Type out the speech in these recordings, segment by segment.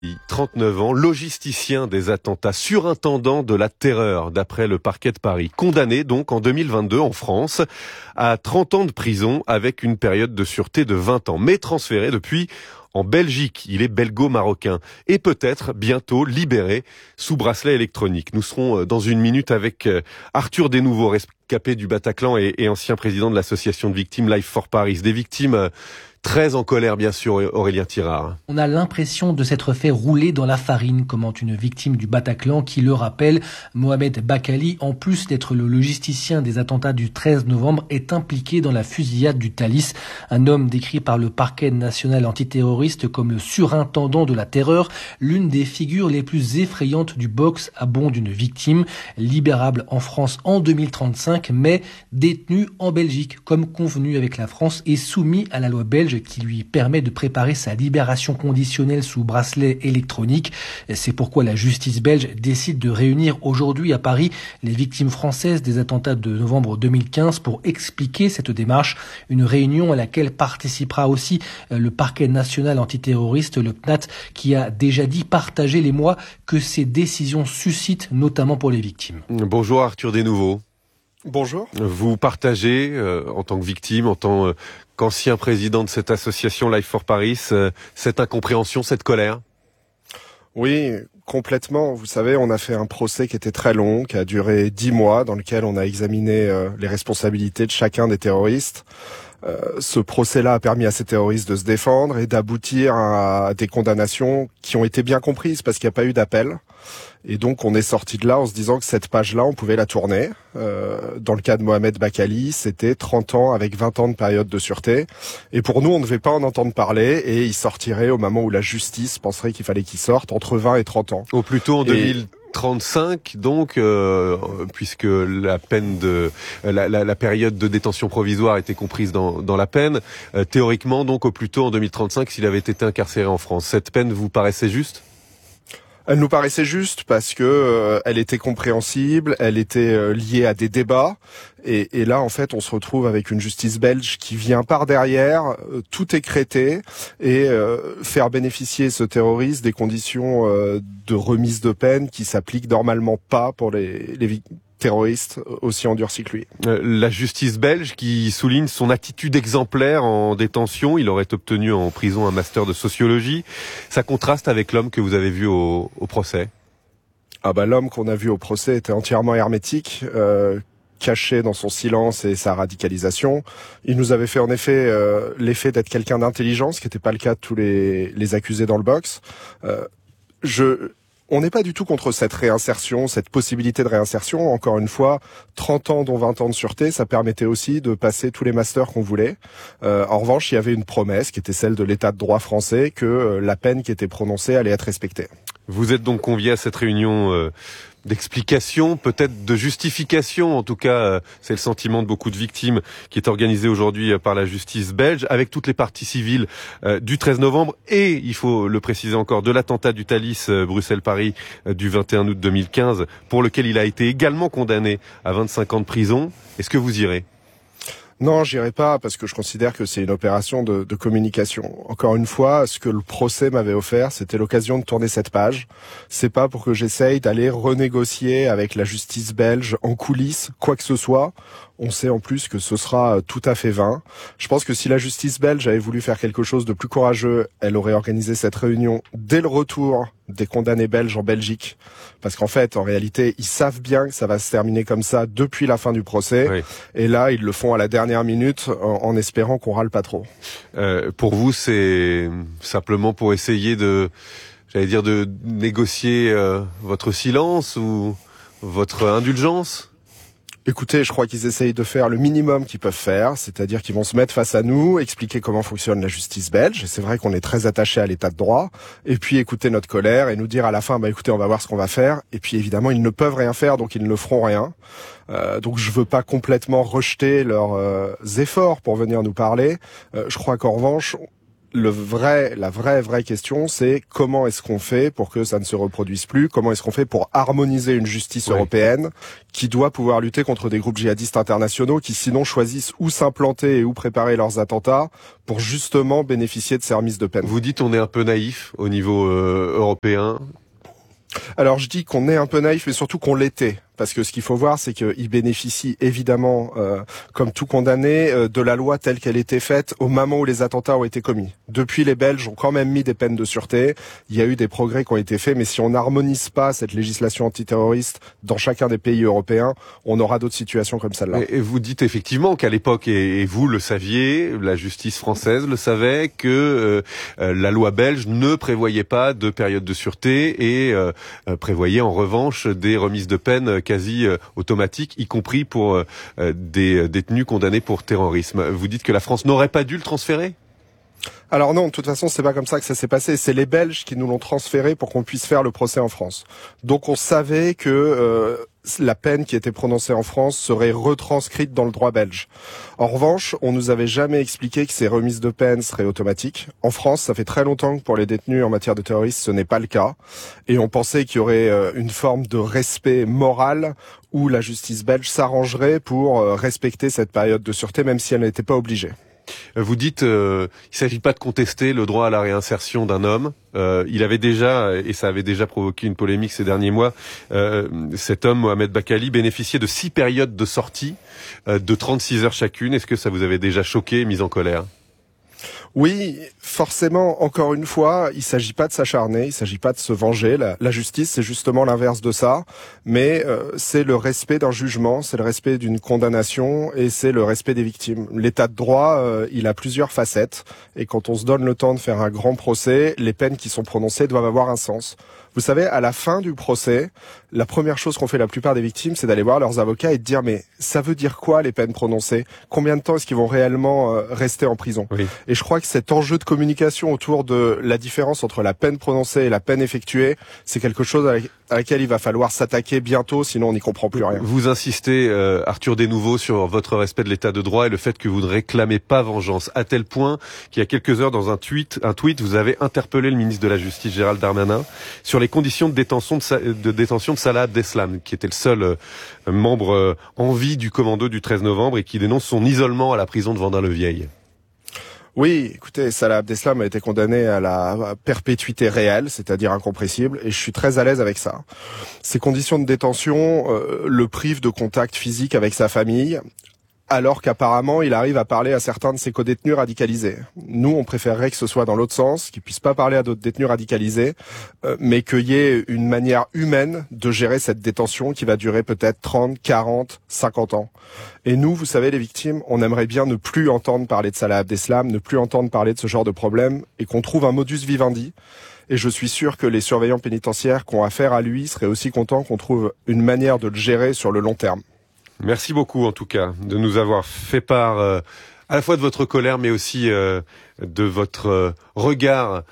39 ans, logisticien des attentats, surintendant de la terreur, d'après le parquet de Paris. Condamné donc en 2022 en France à 30 ans de prison avec une période de sûreté de 20 ans, mais transféré depuis en Belgique. Il est belgo-marocain et peut-être bientôt libéré sous bracelet électronique. Nous serons dans une minute avec Arthur Desnouveau, rescapé du Bataclan et ancien président de l'association de victimes Life for Paris. Des victimes très en colère, bien sûr, Aurélien Tirard. On a l'impression de s'être fait rouler dans la farine, commente une victime du Bataclan qui le rappelle. Mohamed Bakali, en plus d'être le logisticien des attentats du 13 novembre, est impliqué dans la fusillade du Thalys. Un homme décrit par le parquet national antiterroriste comme le surintendant de la terreur, l'une des figures les plus effrayantes du box à bon d'une victime, libérable en France en 2035, mais détenu en Belgique, comme convenu avec la France et soumis à la loi belge qui lui permet de préparer sa libération conditionnelle sous bracelet électronique. C'est pourquoi la justice belge décide de réunir aujourd'hui à Paris les victimes françaises des attentats de novembre 2015 pour expliquer cette démarche. Une réunion à laquelle participera aussi le parquet national antiterroriste, le CNAT, qui a déjà dit partager les mois que ces décisions suscitent, notamment pour les victimes. Bonjour Arthur Desnouveau. Bonjour. Vous partagez, en tant que victime, en tant qu'ancien président de cette association Life for Paris, cette incompréhension, cette colère? Oui, complètement. Vous savez, on a fait un procès qui était très long, qui a duré 10 mois, dans lequel on a examiné les responsabilités de chacun des terroristes. Ce procès-là a permis à ces terroristes de se défendre et d'aboutir à des condamnations qui ont été bien comprises parce qu'il n'y a pas eu d'appel. Et donc on est sorti de là en se disant que cette page-là, on pouvait la tourner. Dans le cas de Mohamed Bakali, c'était 30 ans avec 20 ans de période de sûreté. Et pour nous, on ne devait pas en entendre parler et il sortirait au moment où la justice penserait qu'il fallait qu'il sorte, entre 20 et 30 ans. Au plus tôt en 2035, donc, puisque la peine la période de détention provisoire était comprise dans la peine, théoriquement, donc, au plus tôt en 2035, s'il avait été incarcéré en France. Cette peine vous paraissait juste ? Elle nous paraissait juste parce que elle était compréhensible, elle était liée à des débats et là en fait on se retrouve avec une justice belge qui vient par derrière, tout écrêter et faire bénéficier ce terroriste des conditions de remise de peine qui s'appliquent normalement pas pour les terroriste aussi endurci que lui. La justice belge qui souligne son attitude exemplaire en détention. Il aurait obtenu en prison un master de sociologie. Ça contraste avec l'homme que vous avez vu au procès. Ah bah l'homme qu'on a vu au procès était entièrement hermétique, caché dans son silence et sa radicalisation. Il nous avait fait en effet l'effet d'être quelqu'un d'intelligent, ce qui n'était pas le cas de tous les accusés dans le box. On n'est pas du tout contre cette réinsertion, cette possibilité de réinsertion. Encore une fois, 30 ans dont 20 ans de sûreté, ça permettait aussi de passer tous les masters qu'on voulait. En revanche, il y avait une promesse qui était celle de l'état de droit français que la peine qui était prononcée allait être respectée. Vous êtes donc convié à cette réunion d'explication, peut-être de justification, en tout cas c'est le sentiment de beaucoup de victimes, qui est organisée aujourd'hui par la justice belge, avec toutes les parties civiles du 13 novembre et, il faut le préciser encore, de l'attentat du Thalys Bruxelles-Paris du 21 août 2015, pour lequel il a été également condamné à 25 ans de prison. Est-ce que vous irez ? Non, j'irai pas parce que je considère que c'est une opération de communication. Encore une fois, ce que le procès m'avait offert, c'était l'occasion de tourner cette page. C'est pas pour que j'essaye d'aller renégocier avec la justice belge en coulisses quoi que ce soit. On sait en plus que ce sera tout à fait vain. Je pense que si la justice belge avait voulu faire quelque chose de plus courageux, elle aurait organisé cette réunion dès le retour des condamnés belges en Belgique. Parce qu'en fait, en réalité, ils savent bien que ça va se terminer comme ça depuis la fin du procès. Oui. Et là, ils le font à la dernière minute en espérant qu'on râle pas trop. Pour vous, c'est simplement pour essayer de négocier votre silence ou votre indulgence ? Écoutez, je crois qu'ils essayent de faire le minimum qu'ils peuvent faire, c'est-à-dire qu'ils vont se mettre face à nous, expliquer comment fonctionne la justice belge, et c'est vrai qu'on est très attaché à l'état de droit, et puis écouter notre colère et nous dire à la fin, écoutez, on va voir ce qu'on va faire, et puis évidemment, ils ne peuvent rien faire, donc ils ne feront rien. Donc je veux pas complètement rejeter leurs efforts pour venir nous parler. Je crois qu'en revanche, la vraie question, c'est comment est-ce qu'on fait pour que ça ne se reproduise plus? Comment est-ce qu'on fait pour harmoniser une justice européenne qui doit pouvoir lutter contre des groupes djihadistes internationaux qui sinon choisissent où s'implanter et où préparer leurs attentats pour justement bénéficier de ces remises de peine? Vous dites on est un peu naïf au niveau européen. Alors je dis qu'on est un peu naïf, mais surtout qu'on l'était. Parce que ce qu'il faut voir, c'est qu'il bénéficie évidemment, comme tout condamné, de la loi telle qu'elle était faite au moment où les attentats ont été commis. Depuis, les Belges ont quand même mis des peines de sûreté. Il y a eu des progrès qui ont été faits, mais si on n'harmonise pas cette législation antiterroriste dans chacun des pays européens, on aura d'autres situations comme celle-là. Et vous dites effectivement qu'à l'époque, et vous le saviez, la justice française le savait, que la loi belge ne prévoyait pas de période de sûreté et prévoyait en revanche des remises de peine quasi automatique, y compris pour des détenus condamnés pour terrorisme. Vous dites que la France n'aurait pas dû le transférer ? Alors non, de toute façon, c'est pas comme ça que ça s'est passé. C'est les Belges qui nous l'ont transféré pour qu'on puisse faire le procès en France. Donc on savait que la peine qui était prononcée en France serait retranscrite dans le droit belge. En revanche, on nous avait jamais expliqué que ces remises de peine seraient automatiques. En France, ça fait très longtemps que pour les détenus en matière de terrorisme, ce n'est pas le cas. Et on pensait qu'il y aurait une forme de respect moral où la justice belge s'arrangerait pour respecter cette période de sûreté, même si elle n'était pas obligée. Vous dites, il ne s'agit pas de contester le droit à la réinsertion d'un homme. Il avait déjà, et ça avait déjà provoqué une polémique ces derniers mois, cet homme, Mohamed Bakali, bénéficiait de 6 périodes de sortie de 36 heures chacune. Est-ce que ça vous avait déjà choqué, mis en colère ? Oui, forcément, encore une fois, il s'agit pas de s'acharner, il s'agit pas de se venger. La justice, c'est justement l'inverse de ça, mais c'est le respect d'un jugement, c'est le respect d'une condamnation et c'est le respect des victimes. L'état de droit, il a plusieurs facettes et quand on se donne le temps de faire un grand procès, les peines qui sont prononcées doivent avoir un sens. Vous savez, à la fin du procès, la première chose qu'ont fait la plupart des victimes, c'est d'aller voir leurs avocats et de dire mais ça veut dire quoi les peines prononcées ? Combien de temps est-ce qu'ils vont réellement rester en prison ? Oui. Et je crois que cet enjeu de communication autour de la différence entre la peine prononcée et la peine effectuée, c'est quelque chose à laquelle il va falloir s'attaquer bientôt, sinon on n'y comprend plus rien. Vous insistez, Arthur Desnouveau, sur votre respect de l'état de droit et le fait que vous ne réclamez pas vengeance, à tel point qu'il y a quelques heures, dans un tweet, vous avez interpellé le ministre de la Justice, Gérald Darmanin, sur les conditions de détention de Salah Abdeslam, qui était le seul membre en vie du commando du 13 novembre et qui dénonce son isolement à la prison de Vendin-le-Vieil. Oui, écoutez, Salah Abdeslam a été condamné à la perpétuité réelle, c'est-à-dire incompressible, et je suis très à l'aise avec ça. Ces conditions de détention le privent de contact physique avec sa famille, alors qu'apparemment, il arrive à parler à certains de ses codétenus radicalisés. Nous, on préférerait que ce soit dans l'autre sens, qu'ils puissent pas parler à d'autres détenus radicalisés, mais qu'il y ait une manière humaine de gérer cette détention qui va durer peut-être 30, 40, 50 ans. Et nous, vous savez, les victimes, on aimerait bien ne plus entendre parler de Salah Abdeslam, ne plus entendre parler de ce genre de problème, et qu'on trouve un modus vivendi. Et je suis sûr que les surveillants pénitentiaires qui ont affaire à lui seraient aussi contents qu'on trouve une manière de le gérer sur le long terme. Merci beaucoup, en tout cas, de nous avoir fait part à la fois de votre colère, mais aussi de votre regard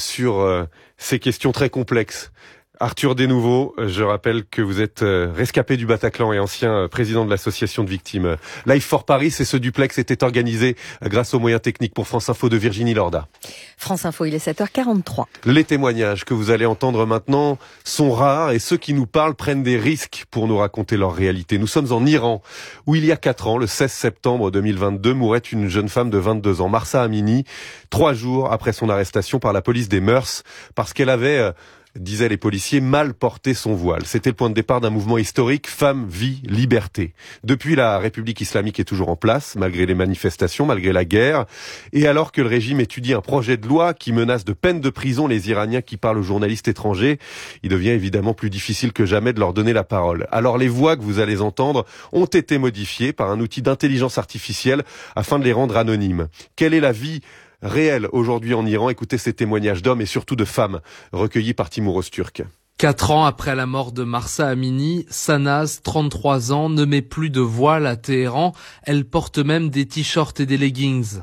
sur ces questions très complexes. Arthur Desnouveau, je rappelle que vous êtes rescapé du Bataclan et ancien président de l'association de victimes Life for Paris, et ce duplex était organisé grâce aux moyens techniques pour France Info de Virginie Lorda. France Info, il est 7h43. Les témoignages que vous allez entendre maintenant sont rares et ceux qui nous parlent prennent des risques pour nous raconter leur réalité. Nous sommes en Iran, où il y a 4 ans, le 16 septembre 2022, mourait une jeune femme de 22 ans, Mahsa Amini, 3 jours après son arrestation par la police des mœurs, parce qu'elle avait disaient les policiers, mal porté son voile. C'était le point de départ d'un mouvement historique, Femmes, Vie, Liberté. Depuis, la République islamique est toujours en place, malgré les manifestations, malgré la guerre. Et alors que le régime étudie un projet de loi qui menace de peine de prison les Iraniens qui parlent aux journalistes étrangers, il devient évidemment plus difficile que jamais de leur donner la parole. Alors les voix que vous allez entendre ont été modifiées par un outil d'intelligence artificielle afin de les rendre anonymes. Quelle est la vie réel aujourd'hui en Iran? Écoutez ces témoignages d'hommes et surtout de femmes recueillis par Timur Öztürk. 4 ans après la mort de Mahsa Amini, Sanaz, 33 ans, ne met plus de voile à Téhéran. Elle porte même des t-shirts et des leggings.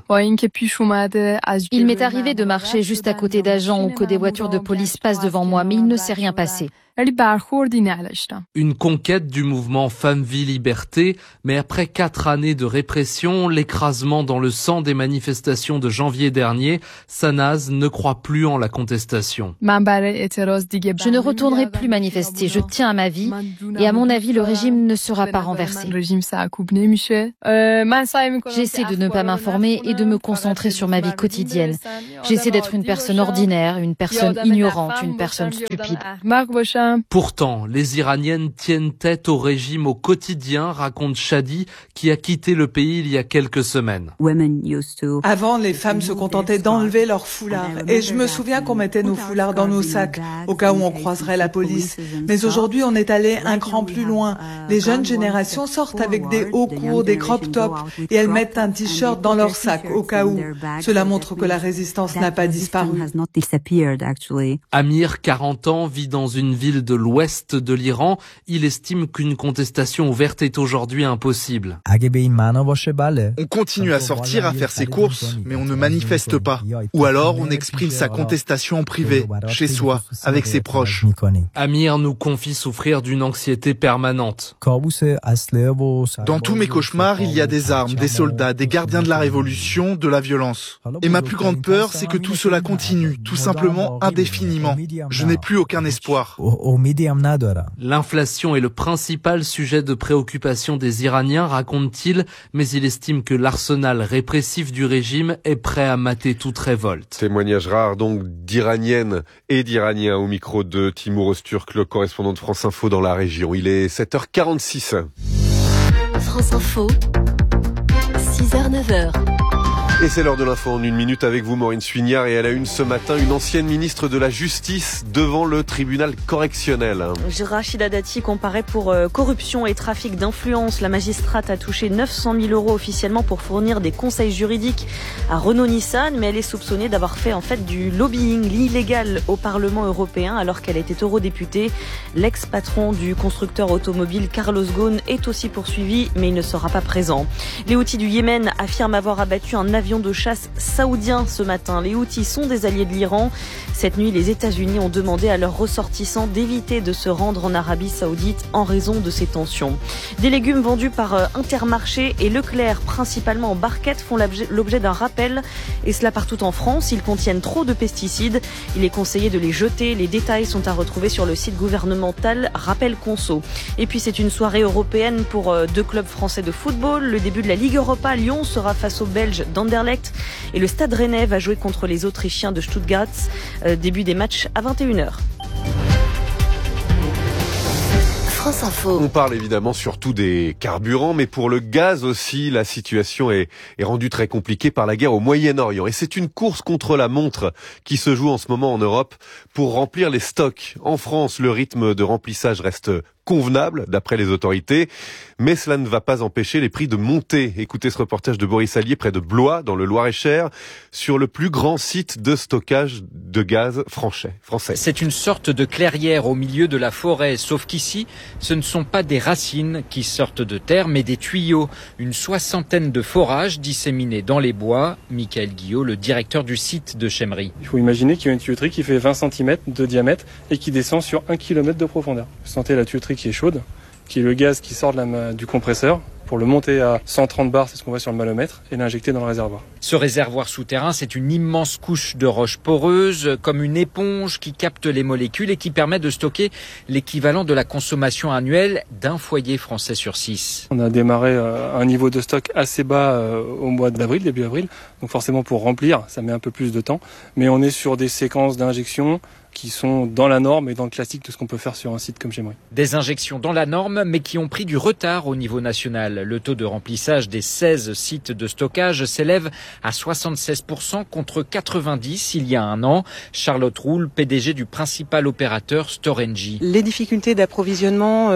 Il m'est arrivé de marcher juste à côté d'agents ou que des voitures de police passent devant moi, mais il ne s'est rien passé. Une conquête du mouvement Femmes, Vie, Liberté, mais après 4 années de répression, l'écrasement dans le sang des manifestations de janvier dernier, Sanaz ne croit plus en la contestation. Je ne retournerai plus manifester, je tiens à ma vie et à mon avis le régime ne sera pas renversé. J'essaie de ne pas m'informer et de me concentrer sur ma vie quotidienne. J'essaie d'être une personne ordinaire, une personne ignorante, une personne stupide. Pourtant, les Iraniennes tiennent tête au régime au quotidien, raconte Shadi, qui a quitté le pays il y a quelques semaines. Avant, les femmes se contentaient d'enlever leurs foulards. Et je me souviens qu'on mettait nos foulards dans nos sacs, au cas où on croiserait la police. Mais aujourd'hui, on est allé un cran plus loin. Les jeunes générations sortent avec des hauts courts, des crop tops, et elles mettent un t-shirt dans leur sac, au cas où. Cela montre que la résistance n'a pas disparu. Amir, 40 ans, vit dans une ville de l'ouest de l'Iran. Il estime qu'une contestation ouverte est aujourd'hui impossible. On continue à sortir, à faire ses courses, mais on ne manifeste pas. Ou alors on exprime sa contestation en privé, chez soi, avec ses proches. Amir nous confie souffrir d'une anxiété permanente. Dans tous mes cauchemars, il y a des armes, des soldats, des gardiens de la révolution, de la violence. Et ma plus grande peur, c'est que tout cela continue, tout simplement indéfiniment. Je n'ai plus aucun espoir. L'inflation est le principal sujet de préoccupation des Iraniens, raconte-t-il, mais il estime que l'arsenal répressif du régime est prêt à mater toute révolte. Témoignage rare donc d'Iraniennes et d'Iraniens au micro de Timur Öztürk, le correspondant de France Info dans la région. Il est 7h46. France Info, 6h-9h. Et c'est l'heure de l'info en 1 minute avec vous, Maureen Suignard. Et à la une ce matin, une ancienne ministre de la Justice devant le tribunal correctionnel. Rachida Dati comparaît pour corruption et trafic d'influence. La magistrate a touché 900 000 € officiellement pour fournir des conseils juridiques à Renault-Nissan, mais elle est soupçonnée d'avoir fait en fait du lobbying illégal au Parlement européen alors qu'elle était eurodéputée. L'ex-patron du constructeur automobile Carlos Ghosn est aussi poursuivi, mais il ne sera pas présent. Les Houthis du Yémen affirment avoir abattu un avion de chasse saoudien ce matin. Les Houthis sont des alliés de l'Iran. Cette nuit, les États-Unis ont demandé à leurs ressortissants d'éviter de se rendre en Arabie Saoudite en raison de ces tensions. Des légumes vendus par Intermarché et Leclerc, principalement en barquette, font l'objet d'un rappel, et cela partout en France. Ils contiennent trop de pesticides. Il est conseillé de les jeter. Les détails sont à retrouver sur le site gouvernemental Rappel Conso. Et puis c'est une soirée européenne pour 2 clubs français de football. Le début de la Ligue Europa, Lyon sera face aux Belges d'Anderlecht et le Stade Rennais va jouer contre les Autrichiens de Stuttgart. Début des matchs à 21h. France Info. On parle évidemment surtout des carburants, mais pour le gaz aussi, la situation est rendue très compliquée par la guerre au Moyen-Orient. Et c'est une course contre la montre qui se joue en ce moment en Europe pour remplir les stocks. En France, le rythme de remplissage reste convenable, d'après les autorités, mais cela ne va pas empêcher les prix de monter. Écoutez ce reportage de Boris Allier près de Blois, dans le Loir-et-Cher, sur le plus grand site de stockage de gaz français. C'est une sorte de clairière au milieu de la forêt, sauf qu'ici, ce ne sont pas des racines qui sortent de terre, mais des tuyaux. Une 60aine de forages disséminés dans les bois. Michael Guillot, le directeur du site de Chemry. Il faut imaginer qu'il y a une tuyauterie qui fait 20 cm de diamètre et qui descend sur 1 km de profondeur. Vous sentez la tuyauterie qui est chaude, qui est le gaz qui sort du compresseur pour le monter à 130 bars, c'est ce qu'on voit sur le malomètre, et l'injecter dans le réservoir. Ce réservoir souterrain, c'est une immense couche de roches poreuses, comme une éponge qui capte les molécules et qui permet de stocker l'équivalent de la consommation annuelle d'un foyer français sur 6. On a démarré un niveau de stock assez bas au mois d'avril, début avril, donc forcément pour remplir, ça met un peu plus de temps, mais on est sur des séquences d'injection qui sont dans la norme et dans le classique de ce qu'on peut faire sur un site comme Chemry. Des injections dans la norme, mais qui ont pris du retard au niveau national. Le taux de remplissage des 16 sites de stockage s'élève à 76% contre 90% il y a un an. Charlotte Roule, PDG du principal opérateur Storengy. Les difficultés d'approvisionnement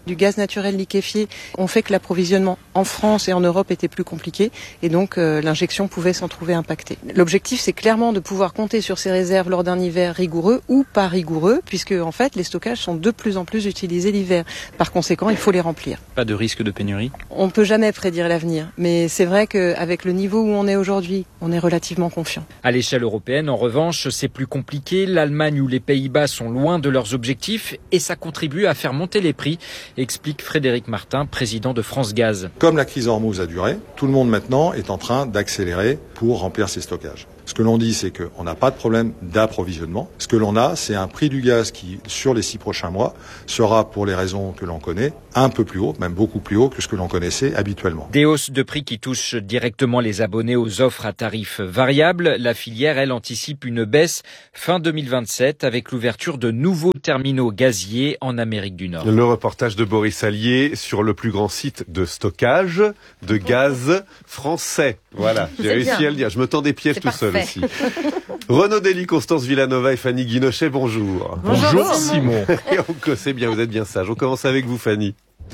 du gaz naturel liquéfié ont fait que l'approvisionnement en France et en Europe était plus compliqué et donc l'injection pouvait s'en trouver impactée. L'objectif, c'est clairement de pouvoir compter sur ces réserves lors d'un hiver rigoureux ou pas rigoureux, puisque en fait les stockages sont de plus en plus utilisés l'hiver. Par conséquent, il faut les remplir. Pas de risque de pénurie ? On ne peut jamais prédire l'avenir, mais c'est vrai qu'avec le niveau où on est aujourd'hui, on est relativement confiant. À l'échelle européenne, en revanche, c'est plus compliqué. L'Allemagne ou les Pays-Bas sont loin de leurs objectifs et ça contribue à faire monter les prix, explique Frédéric Martin, président de France Gaz. Comme la crise Hormuz a duré, tout le monde maintenant est en train d'accélérer pour remplir ses stockages. Ce que l'on dit, c'est qu'on n'a pas de problème d'approvisionnement. Ce que l'on a, c'est un prix du gaz qui, sur les 6 prochains mois, sera, pour les raisons que l'on connaît, un peu plus haut, même beaucoup plus haut que ce que l'on connaissait habituellement. Des hausses de prix qui touchent directement les abonnés aux offres à tarifs variables. La filière, elle, anticipe une baisse fin 2027 avec l'ouverture de nouveaux terminaux gaziers en Amérique du Nord. Le reportage de Boris Allier sur le plus grand site de stockage de gaz français. Voilà, j'ai réussi à le dire. Je me tends des pièges tout seul aussi. Renaud Dely, Constance Villanova et Fanny Guinochet, bonjour. Bonjour Simon. C'est bien, vous êtes bien sage. On commence avec vous, Fanny.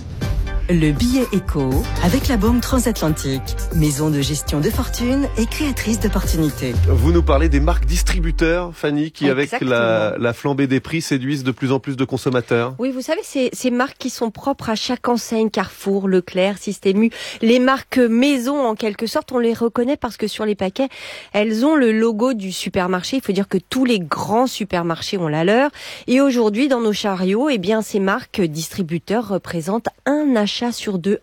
Le billet éco avec la Banque Transatlantique, maison de gestion de fortune et créatrice d'opportunités. Vous nous parlez des marques distributeurs, Fanny, qui exactement, avec la flambée des prix séduisent de plus en plus de consommateurs. Oui, vous savez, ces marques qui sont propres à chaque enseigne, Carrefour, Leclerc, Système U, les marques maison en quelque sorte, on les reconnaît parce que sur les paquets, elles ont le logo du supermarché. Il faut dire que tous les grands supermarchés ont la leur. Et aujourd'hui, dans nos chariots, eh bien, ces marques distributeurs représentent un achat sur deux,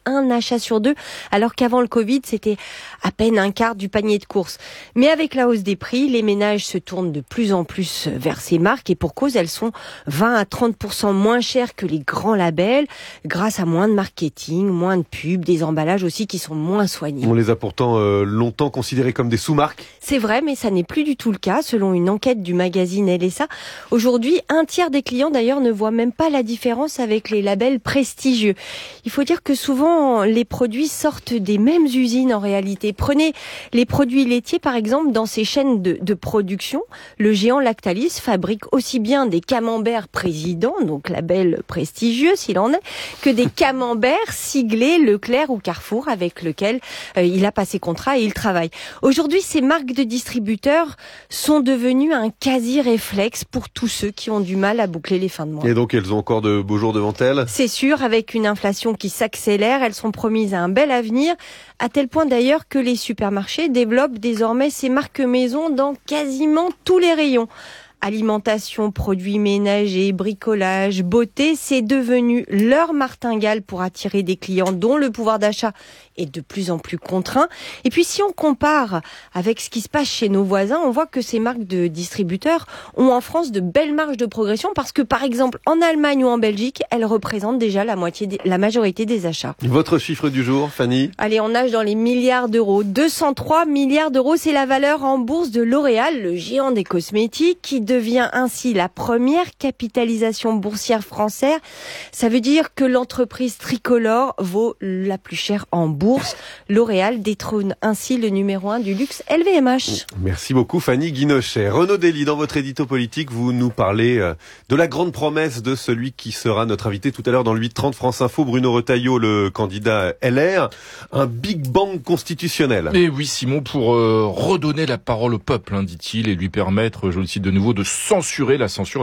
alors qu'avant le Covid, c'était à peine un quart du panier de courses. Mais avec la hausse des prix, les ménages se tournent de plus en plus vers ces marques et pour cause, elles sont 20 à 30% moins chères que les grands labels grâce à moins de marketing, moins de pubs, des emballages aussi qui sont moins soignés. On les a pourtant longtemps considérés comme des sous-marques. C'est vrai, mais ça n'est plus du tout le cas. Selon une enquête du magazine LSA, aujourd'hui, un tiers des clients d'ailleurs ne voient même pas la différence avec les labels prestigieux. Il faut dire que souvent, les produits sortent des mêmes usines en réalité. Prenez les produits laitiers, par exemple, dans ces chaînes de production. Le géant Lactalis fabrique aussi bien des camemberts Président, donc label prestigieux s'il en est, que des camemberts siglés Leclerc ou Carrefour avec lequel il a passé contrat et il travaille. Aujourd'hui, ces marques de distributeurs sont devenues un quasi-réflexe pour tous ceux qui ont du mal à boucler les fins de mois. Et donc, elles ont encore de beaux jours devant elles ? C'est sûr, avec une inflation qui s'accélère, elles sont promises à un bel avenir, à tel point d'ailleurs que les supermarchés développent désormais ces marques maison dans quasiment tous les rayons. Alimentation, produits ménagers, bricolage, beauté, c'est devenu leur martingale pour attirer des clients dont le pouvoir d'achat est de plus en plus contraint. Et puis si on compare avec ce qui se passe chez nos voisins, on voit que ces marques de distributeurs ont en France de belles marges de progression parce que par exemple en Allemagne ou en Belgique, elles représentent déjà la majorité des achats. Votre chiffre du jour, Fanny ? Allez, on nage dans les milliards d'euros. 203 milliards d'euros, c'est la valeur en bourse de L'Oréal, le géant des cosmétiques, qui devient ainsi la première capitalisation boursière française. Ça veut dire que l'entreprise tricolore vaut la plus chère en bourse. L'Oréal détrône ainsi le numéro 1 du luxe LVMH. Merci beaucoup Fanny Guinochet. Renaud Dely, dans votre édito politique, vous nous parlez de la grande promesse de celui qui sera notre invité tout à l'heure dans le 8h30 France Info, Bruno Retailleau, le candidat LR, un Big Bang constitutionnel. Et oui Simon, pour redonner la parole au peuple, dit-il, et lui permettre, je le cite de nouveau, de censurer la censure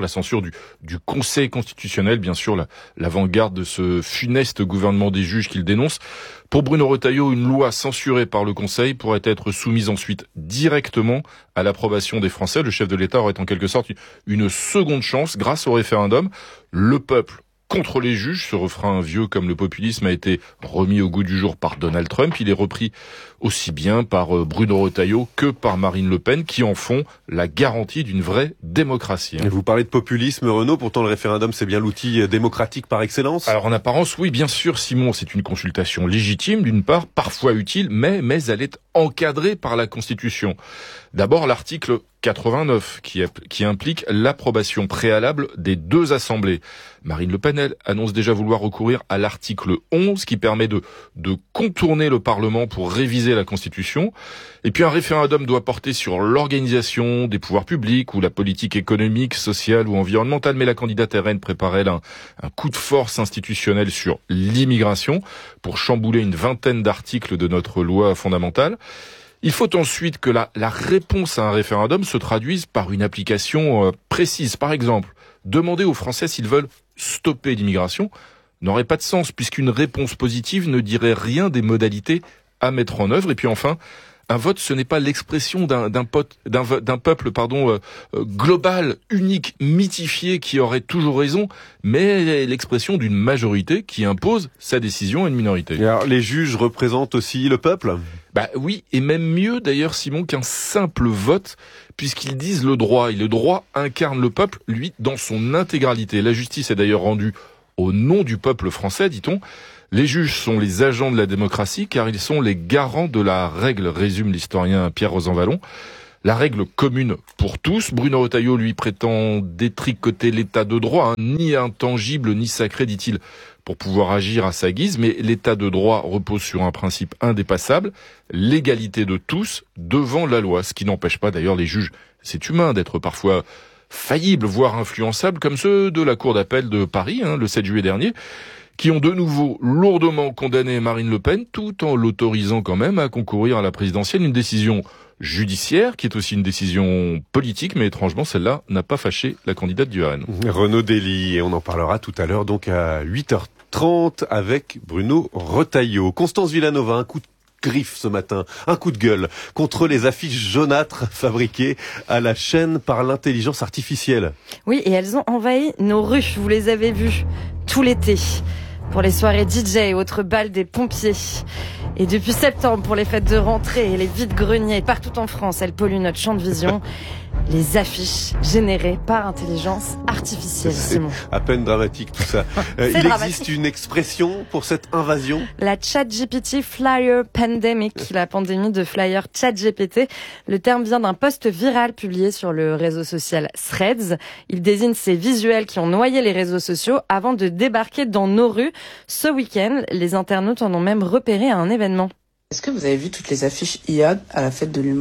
du Conseil constitutionnel, bien sûr l'avant-garde de ce funeste gouvernement des juges qu'il dénonce. Pour Bruno Retailleau, une loi censurée par le Conseil pourrait être soumise ensuite directement à l'approbation des Français. Le chef de l'État aurait en quelque sorte une seconde chance grâce au référendum. Le peuple contre les juges, ce refrain vieux comme le populisme a été remis au goût du jour par Donald Trump. Il est repris aussi bien par Bruno Retailleau que par Marine Le Pen, qui en font la garantie d'une vraie démocratie. Et vous parlez de populisme, Renaud, pourtant le référendum c'est bien l'outil démocratique par excellence. Alors en apparence, oui, bien sûr, Simon, c'est une consultation légitime d'une part, parfois utile, mais elle est encadrée par la Constitution. D'abord, l'article 89, qui implique l'approbation préalable des 2 assemblées. Marine Le Pen, elle, annonce déjà vouloir recourir à l'article 11, qui permet de contourner le Parlement pour réviser la Constitution. Et puis un référendum doit porter sur l'organisation des pouvoirs publics ou la politique économique, sociale ou environnementale. Mais la candidate RN prépare, elle, un coup de force institutionnel sur l'immigration pour chambouler une vingtaine d'articles de notre loi fondamentale. Il faut ensuite que la réponse à un référendum se traduise par une application précise. Par exemple, demander aux Français s'ils veulent stopper l'immigration n'aurait pas de sens, puisqu'une réponse positive ne dirait rien des modalités à mettre en œuvre. Et puis enfin, un vote, ce n'est pas l'expression d'un peuple global, unique, mythifié, qui aurait toujours raison, mais l'expression d'une majorité qui impose sa décision à une minorité. Et alors, les juges représentent aussi le peuple ? Oui, et même mieux d'ailleurs, Simon, qu'un simple vote, puisqu'ils disent le droit. Et le droit incarne le peuple, lui, dans son intégralité. La justice est d'ailleurs rendue au nom du peuple français, dit-on. Les juges sont les agents de la démocratie, car ils sont les garants de la règle, résume l'historien Pierre Rosanvallon. La règle commune pour tous. Bruno Retailleau, lui, prétend détricoter l'état de droit, ni intangible ni sacré, dit-il, pour pouvoir agir à sa guise. Mais l'état de droit repose sur un principe indépassable, l'égalité de tous devant la loi. Ce qui n'empêche pas d'ailleurs les juges, c'est humain, d'être parfois faillibles, voire influençables, comme ceux de la Cour d'appel de Paris, le 7 juillet dernier, qui ont de nouveau lourdement condamné Marine Le Pen, tout en l'autorisant quand même à concourir à la présidentielle. Une décision judiciaire, qui est aussi une décision politique, mais étrangement, celle-là n'a pas fâché la candidate du RN. Renaud Dely, et on en parlera tout à l'heure, donc à 8h30 avec Bruno Retailleau. Constance Villanova, un coup de griffe ce matin, un coup de gueule contre les affiches jaunâtres fabriquées à la chaîne par l'intelligence artificielle. Oui, et elles ont envahi nos rues, vous les avez vues, tout l'été. Pour les soirées DJ et autres balles des pompiers. Et depuis septembre, pour les fêtes de rentrée et les vides-greniers partout en France, elles polluent notre champ de vision. Les affiches générées par intelligence artificielle, Simon. À peine dramatique tout ça. Il existe une expression pour cette invasion ? La ChatGPT Flyer Pandemic, la pandémie de flyer ChatGPT. Le terme vient d'un post viral publié sur le réseau social Threads. Il désigne ces visuels qui ont noyé les réseaux sociaux avant de débarquer dans nos rues. Ce week-end, les internautes en ont même repéré à un événement. Est-ce que vous avez vu toutes les affiches IA à la fête de l'humain ?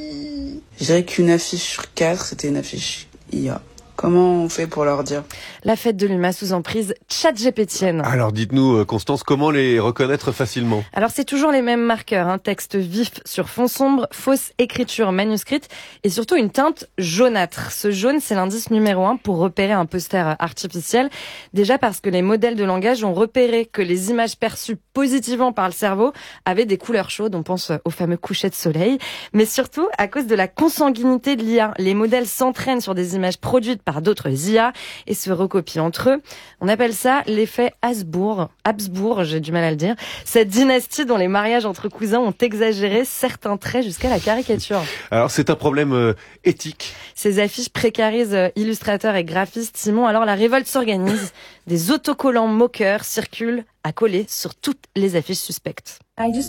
Je dirais qu'une affiche sur 4, c'était une affiche IA. Comment on fait pour leur dire ? La fête de l'UMA sous emprise ChatGPTienne. Alors dites-nous, Constance, comment les reconnaître facilement ? Alors c'est toujours les mêmes marqueurs, un texte vif sur fond sombre, fausse écriture manuscrite et surtout une teinte jaunâtre. Ce jaune, c'est l'indice numéro 1 pour repérer un poster artificiel. Déjà parce que les modèles de langage ont repéré que les images perçues positivement par le cerveau avaient des couleurs chaudes, on pense au fameux coucher de soleil, mais surtout à cause de la consanguinité de l'IA. Les modèles s'entraînent sur des images produites par d'autres IA et se recopient entre eux. On appelle ça l'effet Habsbourg, j'ai du mal à le dire. Cette dynastie dont les mariages entre cousins ont exagéré certains traits jusqu'à la caricature. Alors c'est un problème éthique. Ces affiches précarisent illustrateurs et graphistes, Simon. Alors la révolte s'organise. Des autocollants moqueurs circulent à coller sur toutes les affiches suspectes.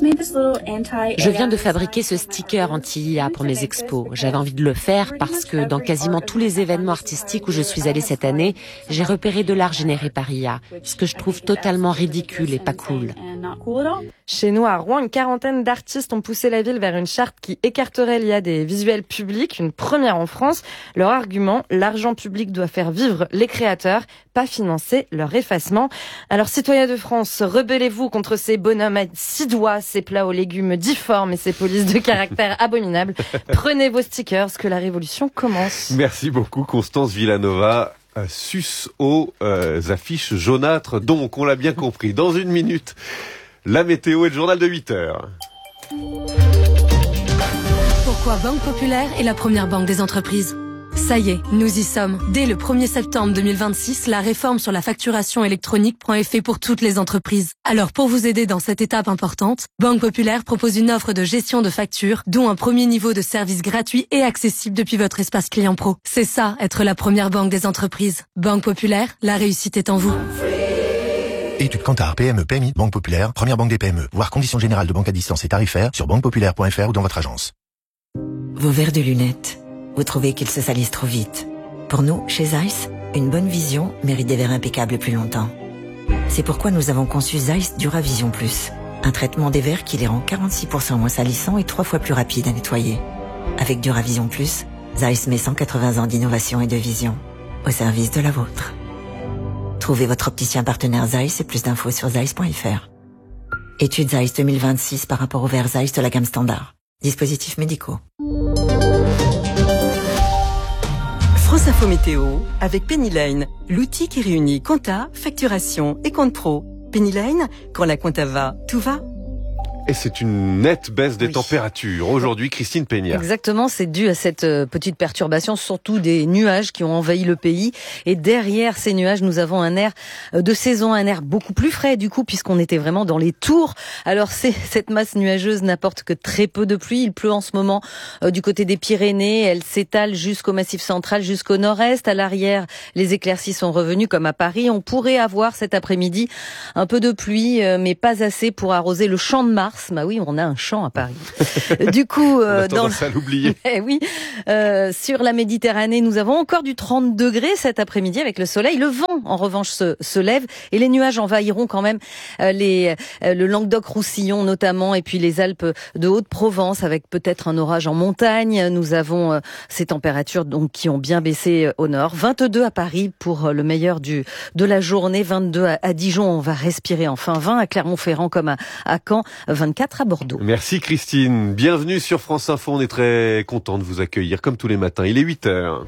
Je viens de fabriquer ce sticker anti-IA pour mes expos. J'avais envie de le faire parce que dans quasiment tous les événements artistiques où je suis allée cette année, j'ai repéré de l'art généré par IA, ce que je trouve totalement ridicule et pas cool. Chez nous, à Rouen, une quarantaine d'artistes ont poussé la ville vers une charte qui écarterait l'IA des visuels publics, une première en France. Leur argument, l'argent public doit faire vivre les créateurs, pas financer leur effacement. Alors, citoyens de France, rebellez-vous contre ces bonhommes à 6 doigts, ces plats aux légumes difformes et ces polices de caractère abominables. Prenez vos stickers, que la révolution commence. Merci beaucoup, Constance Villanova. Sus aux affiches jaunâtres. Donc, on l'a bien compris. Dans une minute, la météo et le journal de 8h. Pourquoi Banque Populaire est la première banque des entreprises ? Ça y est, nous y sommes. Dès le 1er septembre 2026, la réforme sur la facturation électronique prend effet pour toutes les entreprises. Alors pour vous aider dans cette étape importante, Banque Populaire propose une offre de gestion de factures, dont un premier niveau de service gratuit et accessible depuis votre espace client pro. C'est ça, être la première banque des entreprises. Banque Populaire, la réussite est en vous. Étude Kantar, PME, PMI, Banque Populaire, première banque des PME. Voir conditions générales de banque à distance et tarifaires sur banquepopulaire.fr ou dans votre agence. Vos verres de lunettes, vous trouvez qu'ils se salissent trop vite. Pour nous, chez Zeiss, une bonne vision mérite des verres impeccables plus longtemps. C'est pourquoi nous avons conçu Zeiss Duravision Plus, un traitement des verres qui les rend 46% moins salissants et 3 fois plus rapides à nettoyer. Avec Duravision Plus, Zeiss met 180 ans d'innovation et de vision au service de la vôtre. Trouvez votre opticien partenaire Zeiss et plus d'infos sur zeiss.fr. Étude Zeiss 2026 par rapport aux verres Zeiss de la gamme standard. Dispositifs médicaux. France Info Météo avec Penny Lane, l'outil qui réunit compta, facturation et compte pro. Penny Lane, quand la compta va, tout va. Et c'est une nette baisse des températures. Aujourd'hui, Christine Peña. Exactement, c'est dû à cette petite perturbation, surtout des nuages qui ont envahi le pays. Et derrière ces nuages, nous avons un air de saison, un air beaucoup plus frais du coup, puisqu'on était vraiment dans les tours. Alors cette masse nuageuse n'apporte que très peu de pluie. Il pleut en ce moment du côté des Pyrénées. Elle s'étale jusqu'au Massif central, jusqu'au nord-est. À l'arrière, les éclaircies sont revenues comme à Paris. On pourrait avoir cet après-midi un peu de pluie, mais pas assez pour arroser le champ de Mars. Bah oui, on a un champ à Paris. Du coup, on a tendance à l'oublier. Oui, sur la Méditerranée, nous avons encore du 30 degrés cet après-midi avec le soleil. Le vent, en revanche, se lève et les nuages envahiront quand même le Languedoc-Roussillon notamment, et puis les Alpes de Haute-Provence avec peut-être un orage en montagne. Nous avons ces températures donc qui ont bien baissé au nord. 22 à Paris pour le meilleur de la journée, 22 à Dijon, on va respirer enfin, 20 à Clermont-Ferrand comme à Caen, 24 à Bordeaux. Merci Christine. Bienvenue sur France Info. On est très content de vous accueillir comme tous les matins. Il est 8h.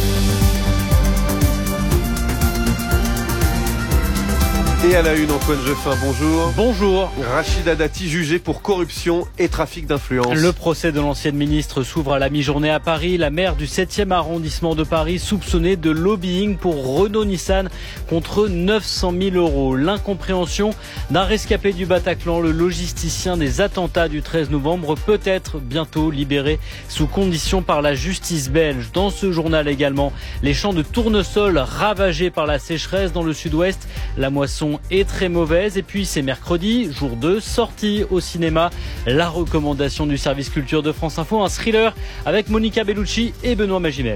Et à la une, Antoine Jeffin, bonjour. Bonjour. Rachida Dati jugée pour corruption et trafic d'influence. Le procès de l'ancienne ministre s'ouvre à la mi-journée à Paris. La maire du 7e arrondissement de Paris soupçonnée de lobbying pour Renault-Nissan contre 900 000 €. L'incompréhension d'un rescapé du Bataclan, le logisticien des attentats du 13 novembre, peut être bientôt libéré sous condition par la justice belge. Dans ce journal également, les champs de tournesol ravagés par la sécheresse dans le sud-ouest. La moisson est très mauvaise. Et puis c'est mercredi, jour 2, sortie au cinéma. La recommandation du service culture de France Info, un thriller avec Monica Bellucci et Benoît Magimel.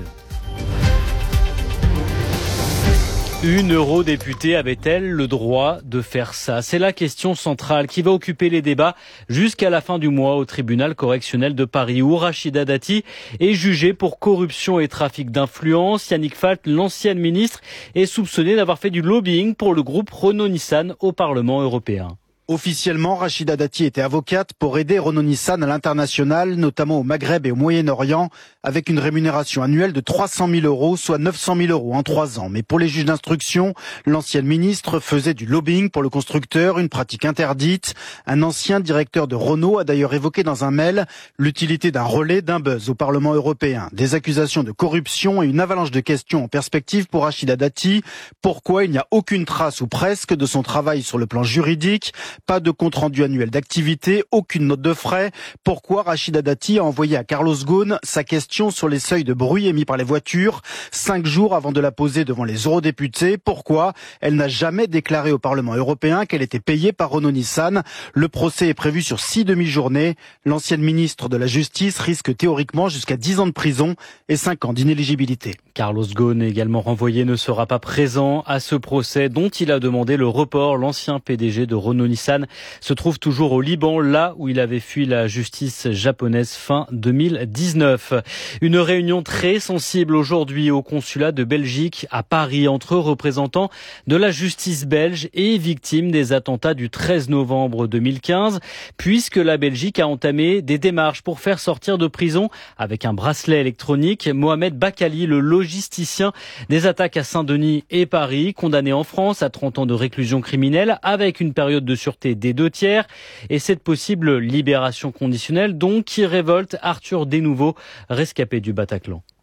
Une eurodéputée avait-elle le droit de faire ça? C'est la question centrale qui va occuper les débats jusqu'à la fin du mois au tribunal correctionnel de Paris, où Rachida Dati est jugée pour corruption et trafic d'influence. Yannick Falk, l'ancienne ministre, est soupçonnée d'avoir fait du lobbying pour le groupe Renault-Nissan au Parlement européen. Officiellement, Rachida Dati était avocate pour aider Renault-Nissan à l'international, notamment au Maghreb et au Moyen-Orient, avec une rémunération annuelle de 300 000 €, soit 900 000 € en 3 ans. Mais pour les juges d'instruction, l'ancienne ministre faisait du lobbying pour le constructeur, une pratique interdite. Un ancien directeur de Renault a d'ailleurs évoqué dans un mail l'utilité d'un relais, d'un buzz au Parlement européen. Des accusations de corruption et une avalanche de questions en perspective pour Rachida Dati. Pourquoi il n'y a aucune trace ou presque de son travail sur le plan juridique? Pas de compte-rendu annuel d'activité, aucune note de frais. Pourquoi Rachida Dati a envoyé à Carlos Ghosn sa question sur les seuils de bruit émis par les voitures 5 jours avant de la poser devant les eurodéputés? Pourquoi elle n'a jamais déclaré au Parlement européen qu'elle était payée par Renault-Nissan? Le procès est prévu sur 6 demi-journées. L'ancienne ministre de la Justice risque théoriquement jusqu'à 10 ans de prison et 5 ans d'inéligibilité. Carlos Ghosn, également renvoyé, ne sera pas présent à ce procès dont il a demandé le report. L'ancien PDG de Renault-Nissan se trouve toujours au Liban, là où il avait fui la justice japonaise fin 2019. Une réunion très sensible aujourd'hui au consulat de Belgique à Paris entre représentants de la justice belge et victimes des attentats du 13 novembre 2015, puisque la Belgique a entamé des démarches pour faire sortir de prison avec un bracelet électronique Mohamed Bakali, le logisticien des attaques à Saint-Denis et Paris, condamné en France à 30 ans de réclusion criminelle avec une période de sûreté des 2/3, et cette possible libération conditionnelle donc qui révolte Arthur Desnouveau, rescapé du Bataclan.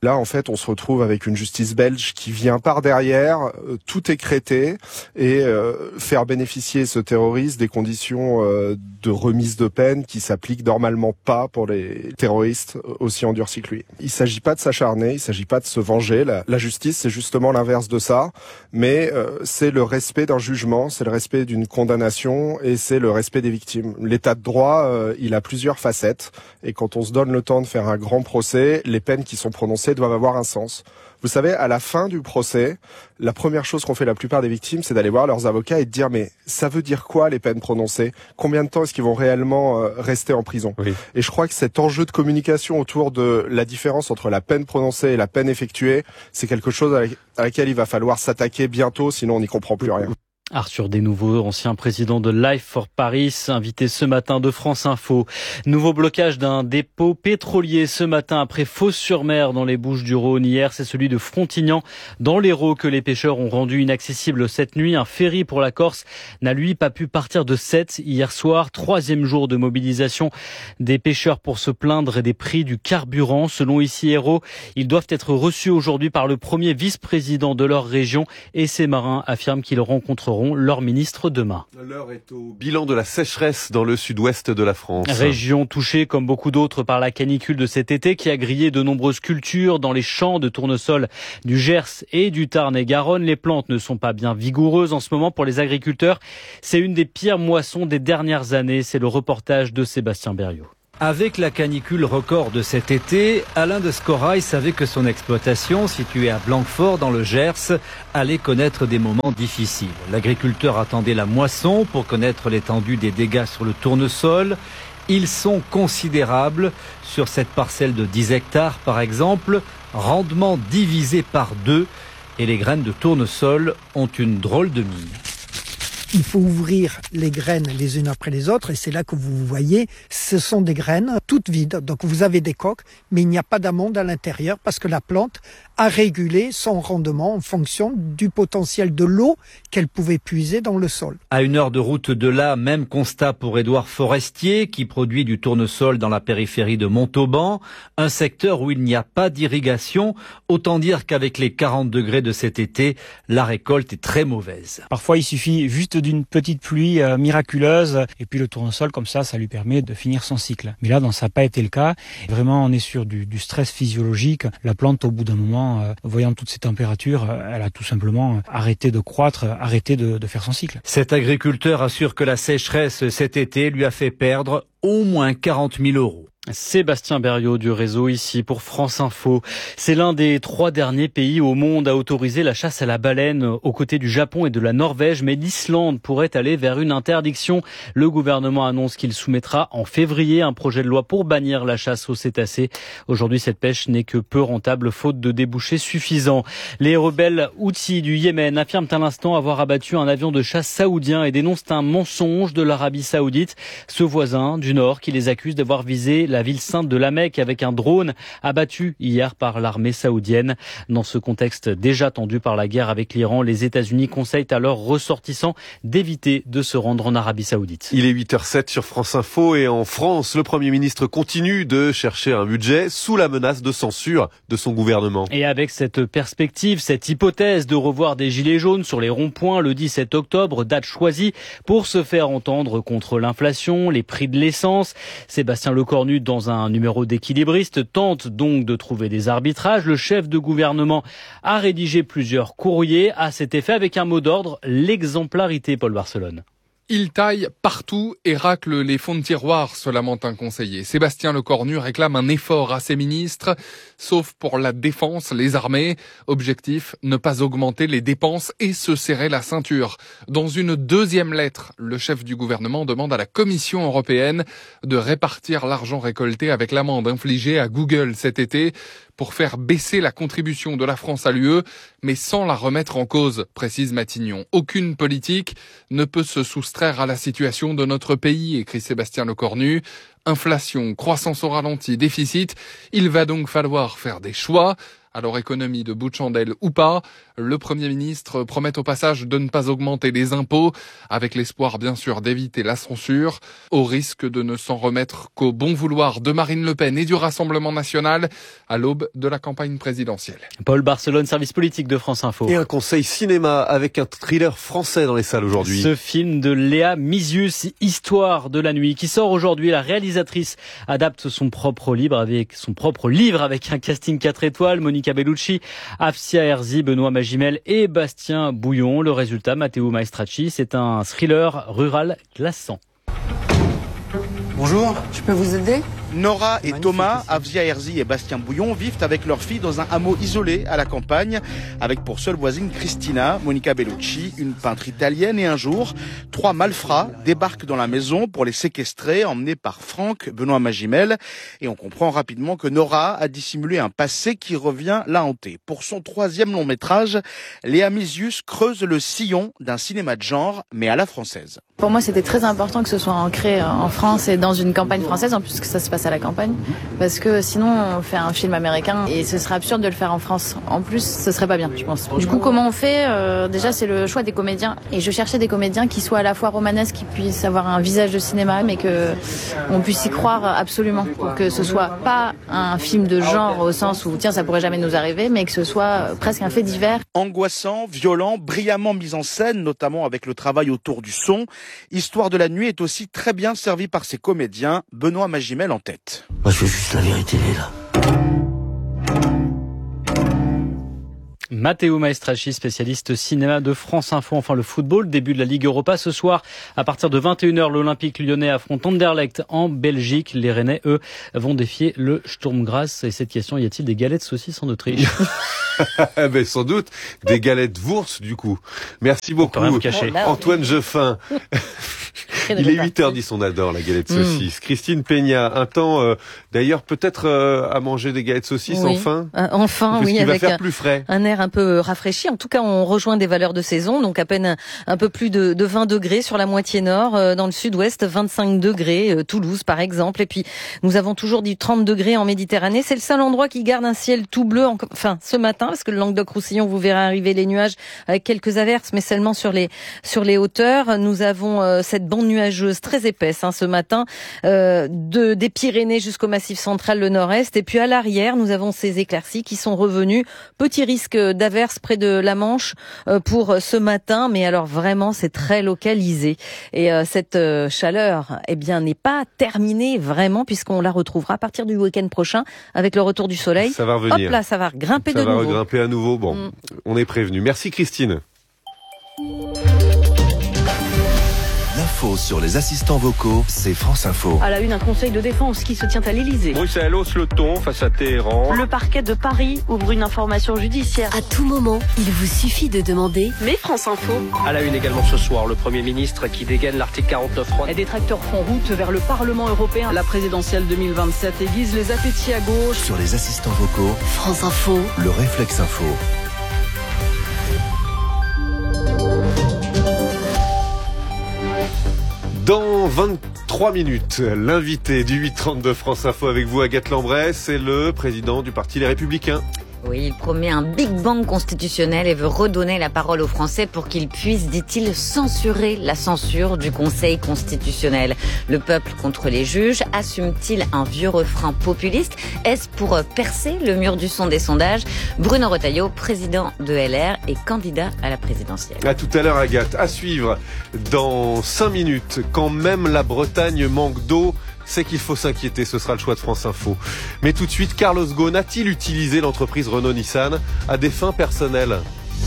Là, en fait, on se retrouve avec une justice belge qui vient par derrière, tout écrêter et faire bénéficier ce terroriste des conditions de remise de peine qui s'appliquent normalement pas pour les terroristes aussi endurcis que lui. Il s'agit pas de s'acharner, il s'agit pas de se venger. La justice, c'est justement l'inverse de ça, mais c'est le respect d'un jugement, c'est le respect d'une condamnation et c'est le respect des victimes. L'état de droit, il a plusieurs facettes et quand on se donne le temps de faire un grand procès, les peines qui sont prononcées doivent avoir un sens. Vous savez, à la fin du procès, la première chose qu'ont fait la plupart des victimes, c'est d'aller voir leurs avocats et de dire mais ça veut dire quoi les peines prononcées ? Combien de temps est-ce qu'ils vont réellement rester en prison ? Oui. Et je crois que cet enjeu de communication autour de la différence entre la peine prononcée et la peine effectuée, c'est quelque chose à laquelle il va falloir s'attaquer bientôt, sinon on n'y comprend plus rien. Arthur Desnouveau, ancien président de Life for Paris, invité ce matin de France Info. Nouveau blocage d'un dépôt pétrolier ce matin après Fos-sur-Mer dans les Bouches-du-Rhône. Hier, c'est celui de Frontignan dans l'Hérault que les pêcheurs ont rendu inaccessible cette nuit. Un ferry pour la Corse n'a lui pas pu partir de Sète hier soir. 3e jour de mobilisation des pêcheurs pour se plaindre des prix du carburant. Selon Ici Hérault, ils doivent être reçus aujourd'hui par le premier vice-président de leur région et ces marins affirment qu'ils rencontreront leur ministre demain. L'heure est au bilan de la sécheresse dans le sud-ouest de la France. Région touchée comme beaucoup d'autres par la canicule de cet été qui a grillé de nombreuses cultures dans les champs de tournesol du Gers et du Tarn-et-Garonne. Les plantes ne sont pas bien vigoureuses en ce moment pour les agriculteurs. C'est une des pires moissons des dernières années. C'est le reportage de Sébastien Berriot. Avec la canicule record de cet été, Alain de Scorail savait que son exploitation, située à Blanquefort dans le Gers, allait connaître des moments difficiles. L'agriculteur attendait la moisson pour connaître l'étendue des dégâts sur le tournesol. Ils sont considérables. Sur cette parcelle de 10 hectares par exemple, rendement divisé par 2 et les graines de tournesol ont une drôle de mine. Il faut ouvrir les graines les unes après les autres et c'est là que vous voyez, ce sont des graines toutes vides. Donc vous avez des coques, mais il n'y a pas d'amandes à l'intérieur parce que la plante a régulé son rendement en fonction du potentiel de l'eau qu'elle pouvait puiser dans le sol. À 1 heure de route de là, même constat pour Édouard Forestier qui produit du tournesol dans la périphérie de Montauban, un secteur où il n'y a pas d'irrigation. Autant dire qu'avec les 40 degrés de cet été, la récolte est très mauvaise. Parfois il suffit juste d'une petite pluie miraculeuse et puis le tournesol comme ça lui permet de finir son cycle. Mais là, ça n'a pas été le cas. Vraiment, on est sur du stress physiologique. La plante, au bout d'un moment, voyant toutes ces températures, elle a tout simplement arrêté de croître, arrêté de faire son cycle. Cet agriculteur assure que la sécheresse cet été lui a fait perdre au moins 40 000 €. Sébastien Berriot du réseau Ici pour France Info. C'est l'un des 3 derniers pays au monde à autoriser la chasse à la baleine aux côtés du Japon et de la Norvège, mais l'Islande pourrait aller vers une interdiction. Le gouvernement annonce qu'il soumettra en février un projet de loi pour bannir la chasse aux cétacés. Aujourd'hui, cette pêche n'est que peu rentable faute de débouchés suffisants. Les rebelles Houthis du Yémen affirment à l'instant avoir abattu un avion de chasse saoudien et dénoncent un mensonge de l'Arabie saoudite, ce voisin du Nord qui les accuse d'avoir visé la ville sainte de la Mecque avec un drone abattu hier par l'armée saoudienne. Dans ce contexte déjà tendu par la guerre avec l'Iran, les États-Unis conseillent à leurs ressortissants d'éviter de se rendre en Arabie saoudite. Il est 8h07 sur France Info et en France, le Premier ministre continue de chercher un budget sous la menace de censure de son gouvernement. Et avec cette perspective, cette hypothèse de revoir des gilets jaunes sur les ronds-points le 17 octobre, date choisie pour se faire entendre contre l'inflation, les prix de l'essence, Sébastien Lecornu, dans un numéro d'Équilibriste, tente donc de trouver des arbitrages. Le chef de gouvernement a rédigé plusieurs courriers à cet effet avec un mot d'ordre, l'exemplarité, Paul Barcelone. Il taille partout et racle les fonds de tiroir, se lamente un conseiller. Sébastien Lecornu réclame un effort à ses ministres, sauf pour la défense, les armées. Objectif, ne pas augmenter les dépenses et se serrer la ceinture. Dans une deuxième lettre, le chef du gouvernement demande à la Commission européenne de répartir l'argent récolté avec l'amende infligée à Google cet été pour faire baisser la contribution de la France à l'UE, mais sans la remettre en cause, précise Matignon. Aucune politique ne peut se soustraire à la situation de notre pays, écrit Sébastien Lecornu. Inflation, croissance au ralenti, déficit. Il va donc falloir faire des choix. Alors économie de bout de chandelle ou pas, le Premier ministre promet au passage de ne pas augmenter les impôts, avec l'espoir bien sûr d'éviter la censure, au risque de ne s'en remettre qu'au bon vouloir de Marine Le Pen et du Rassemblement national à l'aube de la campagne présidentielle. Paul Barcelone, service politique de France Info. Et un conseil cinéma avec un thriller français dans les salles aujourd'hui. Ce film de Léa Mizius, Histoire de la nuit, qui sort aujourd'hui. La réalisatrice adapte son propre livre avec un casting 4 étoiles. Monica Bellucci, Afsia Herzi, Benoît Magimel et Bastien Bouillon. Le résultat, Matteo Maestracci, c'est un thriller rural glaçant. Bonjour, je peux vous aider ? Nora et Thomas, Afsia Herzi et Bastien Bouillon vivent avec leur fille dans un hameau isolé à la campagne, avec pour seule voisine Cristina, Monica Bellucci, une peintre italienne, et un jour, 3 malfrats débarquent dans la maison pour les séquestrer, emmenés par Franck, Benoît Magimel, et on comprend rapidement que Nora a dissimulé un passé qui revient la hanter. Pour son 3e long métrage, Léa Mizius creuse le sillon d'un cinéma de genre, mais à la française. Pour moi, c'était très important que ce soit ancré en France et dans une campagne française, en plus que ça se passe à la campagne, parce que sinon on fait un film américain et ce serait absurde de le faire en France. En plus, ce serait pas bien, je pense. Du coup, comment on fait ? Déjà, c'est le choix des comédiens, et je cherchais des comédiens qui soient à la fois romanesques, qui puissent avoir un visage de cinéma, mais que on puisse y croire absolument, pour que ce soit pas un film de genre au sens où tiens, ça pourrait jamais nous arriver, mais que ce soit presque un fait divers. Angoissant, violent, brillamment mis en scène, notamment avec le travail autour du son. Histoire de la nuit est aussi très bien servi par ses comédiens, Benoît Magimel en tête. Moi, je veux juste la vérité, là. Matteo Maestracci, spécialiste cinéma de France Info. Enfin, le football, début de la Ligue Europa ce soir. À partir de 21h, l'Olympique lyonnais affronte Anderlecht en Belgique. Les Rennais, eux, vont défier le Sturm Graz. Et cette question, y a-t-il des galettes saucisses en Autriche? Ben, sans doute. Des galettes Wurst, du coup. Merci beaucoup, Antoine Jeffin. Il est 8h10, on adore la galette saucisse. Christine Peña, un temps, d'ailleurs, peut-être à manger des galettes saucisses, oui. enfin. Enfin, oui, avec va faire plus frais. Un air un peu rafraîchi. En tout cas, on rejoint des valeurs de saison, donc à peine un peu plus de 20 degrés sur la moitié nord. Dans le sud-ouest, 25 degrés, Toulouse par exemple. Et puis, nous avons toujours du 30 degrés en Méditerranée. C'est le seul endroit qui garde un ciel tout bleu, enfin, ce matin, parce que le Languedoc-Roussillon, vous verrez arriver les nuages avec quelques averses, mais seulement sur les hauteurs. Nous avons cette bande nuageuse très épaisse ce matin, des Pyrénées jusqu'au Massif central, le nord-est. Et puis à l'arrière, nous avons ces éclaircies qui sont revenues. Petit risque d'averse près de la Manche pour ce matin, mais alors vraiment c'est très localisé. Et cette chaleur, n'est pas terminée vraiment, puisqu'on la retrouvera à partir du week-end prochain avec le retour du soleil. Ça va revenir. Hop là, ça va grimper de nouveau. Ça va regrimper à nouveau. Bon, on est prévenu. Merci Christine. L'info sur les assistants vocaux, c'est France Info. À la une, un conseil de défense qui se tient à l'Elysée. Bruxelles hausse le ton face à Téhéran. Le parquet de Paris ouvre une information judiciaire. À tout moment, il vous suffit de demander. Mais France Info. À la une également ce soir, le Premier ministre qui dégaine l'article 49.3. Les détracteurs font route vers le Parlement européen. La présidentielle 2027 aiguise les appétits à gauche. Sur les assistants vocaux, France Info. Le réflexe info. Dans 23 minutes, l'invité du 8h30 de France Info avec vous, Agathe Lambray, c'est le président du Parti Les Républicains. Oui, il promet un Big Bang constitutionnel et veut redonner la parole aux Français pour qu'ils puissent, dit-il, censurer la censure du Conseil constitutionnel. Le peuple contre les juges, assume-t-il un vieux refrain populiste? Est-ce pour percer le mur du son des sondages? Bruno Retailleau, président de LR et candidat à la présidentielle. À tout à l'heure, Agathe. À suivre dans 5 minutes, quand même la Bretagne manque d'eau, c'est qu'il faut s'inquiéter, ce sera le choix de France Info. Mais tout de suite, Carlos Ghosn a-t-il utilisé l'entreprise Renault-Nissan à des fins personnelles?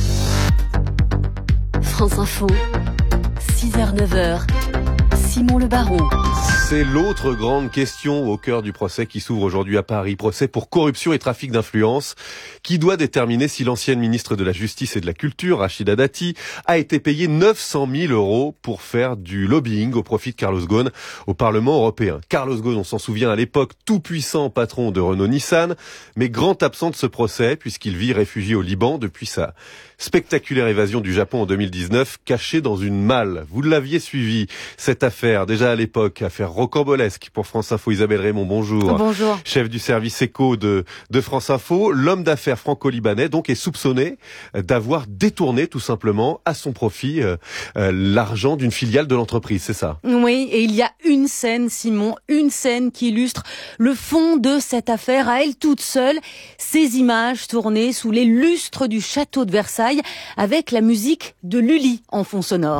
France Info, 6h-9h, Simon Le Baron. C'est l'autre grande question au cœur du procès qui s'ouvre aujourd'hui à Paris. Procès pour corruption et trafic d'influence qui doit déterminer si l'ancienne ministre de la Justice et de la Culture, Rachida Dati, a été payée 900 000 € pour faire du lobbying au profit de Carlos Ghosn au Parlement européen. Carlos Ghosn, on s'en souvient à l'époque, tout puissant patron de Renault-Nissan, mais grand absent de ce procès puisqu'il vit réfugié au Liban depuis sa spectaculaire évasion du Japon en 2019, caché dans une malle. Vous l'aviez suivi, cette affaire, déjà à l'époque, affaire rocambolesque pour France Info. Isabelle Raymond, bonjour. Bonjour. Chef du service éco de France Info. L'homme d'affaires franco-libanais donc est soupçonné d'avoir détourné tout simplement à son profit l'argent d'une filiale de l'entreprise, c'est ça? Oui, et il y a une scène, Simon, une scène qui illustre le fond de cette affaire à elle toute seule. Ces images tournées sous les lustres du château de Versailles avec la musique de Lully en fond sonore.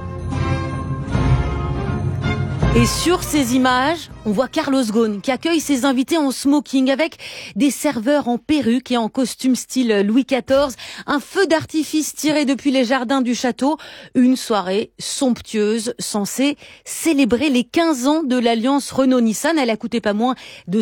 Et sur ces images, on voit Carlos Ghosn qui accueille ses invités en smoking avec des serveurs en perruque et en costume style Louis XIV. Un feu d'artifice tiré depuis les jardins du château. Une soirée somptueuse censée célébrer les 15 ans de l'alliance Renault-Nissan. Elle a coûté pas moins de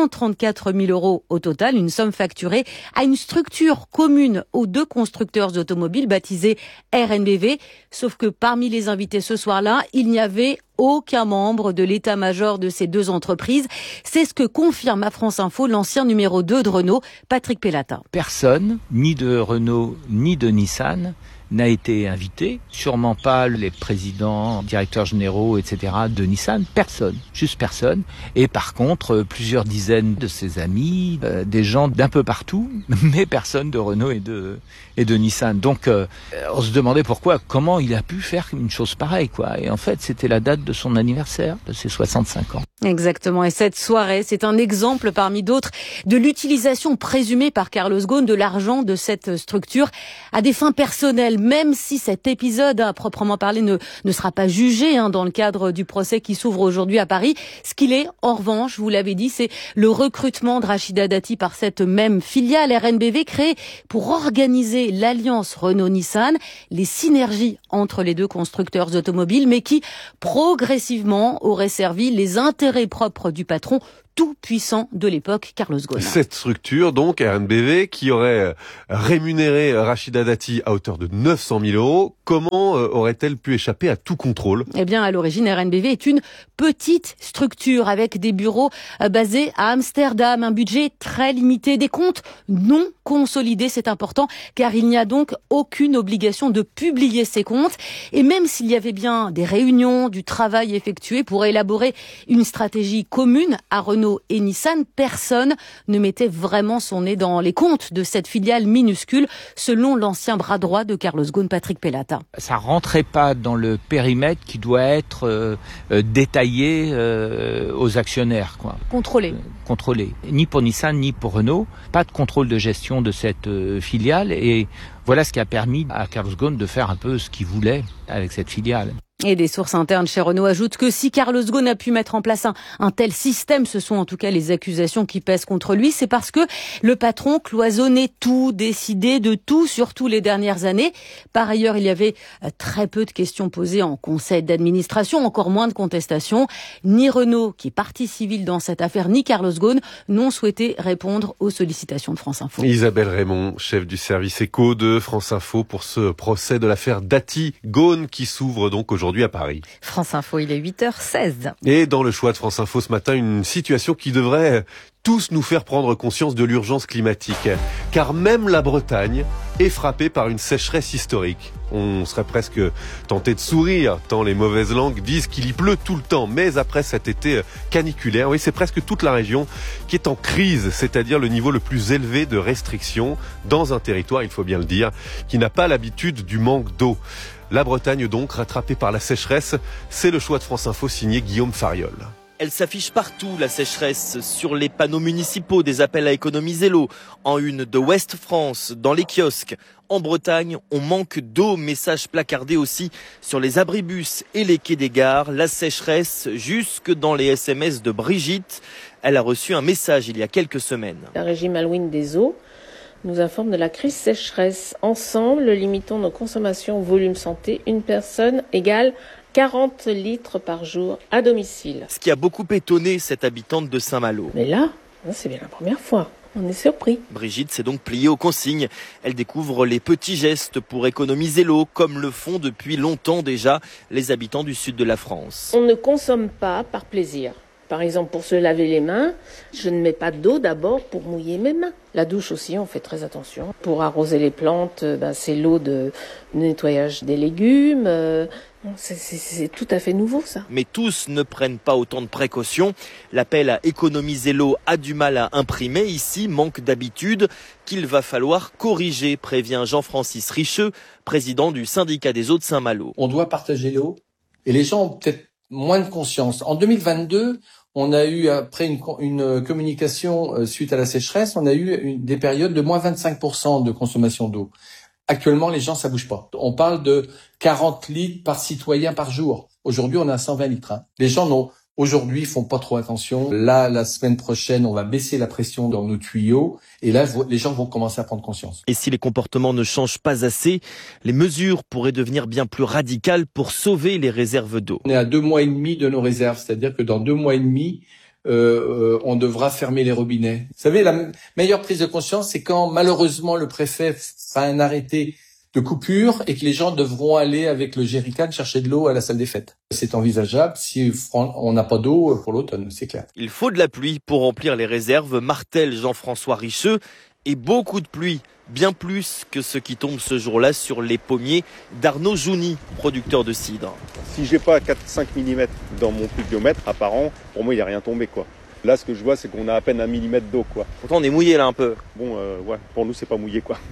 634 000 € au total. Une somme facturée à une structure commune aux deux constructeurs automobiles baptisée RNBV. Sauf que parmi les invités ce soir-là, il n'y avait aucun membre de l'état-major de ces deux entreprises. C'est ce que confirme à France Info l'ancien numéro 2 de Renault, Patrick Pellata. Personne, ni de Renault, ni de Nissan, n'a été invité. Sûrement pas les présidents, directeurs généraux, etc. de Nissan. Personne. Juste personne. Et par contre, plusieurs dizaines de ses amis, des gens d'un peu partout, mais personne de Renault et de Nissan. Donc, on se demandait comment il a pu faire une chose pareille, quoi. Et en fait, c'était la date de son anniversaire, de ses 65 ans. Exactement. Et cette soirée, c'est un exemple parmi d'autres de l'utilisation présumée par Carlos Ghosn de l'argent de cette structure à des fins personnelles. Même si cet épisode, à proprement parler, ne sera pas jugé dans le cadre du procès qui s'ouvre aujourd'hui à Paris. Ce qu'il est, en revanche, vous l'avez dit, c'est le recrutement de Rachida Dati par cette même filiale RNBV créée pour organiser l'alliance Renault-Nissan, les synergies entre les deux constructeurs automobiles, mais qui, progressivement, aurait servi les intérêts propres du patron tout puissant de l'époque, Carlos Ghosn. Cette structure, donc, RNBV, qui aurait rémunéré Rachida Dati à hauteur de 900 000 €, comment aurait-elle pu échapper à tout contrôle? Eh bien, à l'origine, RNBV est une petite structure avec des bureaux basés à Amsterdam, un budget très limité, des comptes non consolidés, c'est important, car il n'y a donc aucune obligation de publier ces comptes. Et même s'il y avait bien des réunions, du travail effectué pour élaborer une stratégie commune à Renault et Nissan, personne ne mettait vraiment son nez dans les comptes de cette filiale minuscule, selon l'ancien bras droit de Carlos Ghosn, Patrick Pellata. Ça rentrait pas dans le périmètre qui doit être détaillé aux actionnaires, quoi. Contrôlé. Ni pour Nissan, ni pour Renault. Pas de contrôle de gestion de cette filiale. Et voilà ce qui a permis à Carlos Ghosn de faire un peu ce qu'il voulait avec cette filiale. Et des sources internes chez Renault ajoutent que si Carlos Ghosn a pu mettre en place un tel système, ce sont en tout cas les accusations qui pèsent contre lui, c'est parce que le patron cloisonnait tout, décidait de tout, surtout les dernières années. Par ailleurs, il y avait très peu de questions posées en conseil d'administration, encore moins de contestations. Ni Renault, qui est partie civile dans cette affaire, ni Carlos Ghosn n'ont souhaité répondre aux sollicitations de France Info. Isabelle Raymond, chef du service éco de France Info pour ce procès de l'affaire Dati-Ghosn qui s'ouvre donc aujourd'hui à Paris. France Info, il est 8h16. Et dans le choix de France Info ce matin, une situation qui devrait tous nous faire prendre conscience de l'urgence climatique. Car même la Bretagne est frappée par une sécheresse historique. On serait presque tenté de sourire, tant les mauvaises langues disent qu'il y pleut tout le temps. Mais après cet été caniculaire, oui, c'est presque toute la région qui est en crise, c'est-à-dire le niveau le plus élevé de restrictions dans un territoire, il faut bien le dire, qui n'a pas l'habitude du manque d'eau. La Bretagne donc, rattrapée par la sécheresse, c'est le choix de France Info signé Guillaume Fariol. Elle s'affiche partout, la sécheresse, sur les panneaux municipaux, des appels à économiser l'eau, en une de Ouest France, dans les kiosques. En Bretagne, on manque d'eau, message placardé aussi sur les abribus et les quais des gares. La sécheresse, jusque dans les SMS de Brigitte. Elle a reçu un message il y a quelques semaines. La régie Malouine des eaux nous informe de la crise sécheresse. Ensemble, limitons nos consommations au volume santé. Une personne égale 40 litres par jour à domicile. Ce qui a beaucoup étonné cette habitante de Saint-Malo. Mais là, c'est bien la première fois. On est surpris. Brigitte s'est donc pliée aux consignes. Elle découvre les petits gestes pour économiser l'eau, comme le font depuis longtemps déjà les habitants du sud de la France. On ne consomme pas par plaisir. Par exemple, pour se laver les mains, je ne mets pas d'eau d'abord pour mouiller mes mains. La douche aussi, on fait très attention. Pour arroser les plantes, c'est l'eau de nettoyage des légumes. C'est tout à fait nouveau, ça. Mais tous ne prennent pas autant de précautions. L'appel à économiser l'eau a du mal à imprimer ici, manque d'habitude, qu'il va falloir corriger, prévient Jean-Francis Richeux, président du syndicat des eaux de Saint-Malo. On doit partager l'eau et les gens ont peut-être moins de conscience. En 2022, on a eu, après une communication suite à la sécheresse, on a eu des périodes de moins 25% de consommation d'eau. Actuellement, les gens, ça bouge pas. On parle de 40 litres par citoyen par jour. Aujourd'hui, on a 120 litres. Les gens aujourd'hui font pas trop attention. Là, la semaine prochaine, on va baisser la pression dans nos tuyaux. Et là, les gens vont commencer à prendre conscience. Et si les comportements ne changent pas assez, les mesures pourraient devenir bien plus radicales pour sauver les réserves d'eau. On est à 2 mois et demi de nos réserves. C'est-à-dire que dans 2 mois et demi, on devra fermer les robinets. Vous savez, la meilleure prise de conscience, c'est quand malheureusement le préfet fait un arrêté de coupure et que les gens devront aller avec le jerrycan chercher de l'eau à la salle des fêtes. C'est envisageable si on n'a pas d'eau pour l'automne, c'est clair. Il faut de la pluie pour remplir les réserves, martèle Jean-François Richeux, et beaucoup de pluie, bien plus que ce qui tombe ce jour-là sur les pommiers d'Arnaud Jouni, producteur de cidre. Si j'ai pas 4-5 mm dans mon pluviomètre apparent, pour moi il n'y a rien tombé quoi. Là, ce que je vois, c'est qu'on a à peine 1 millimètre d'eau, quoi. Pourtant, on est mouillé là un peu. Bon, ouais, pour nous, c'est pas mouillé, quoi.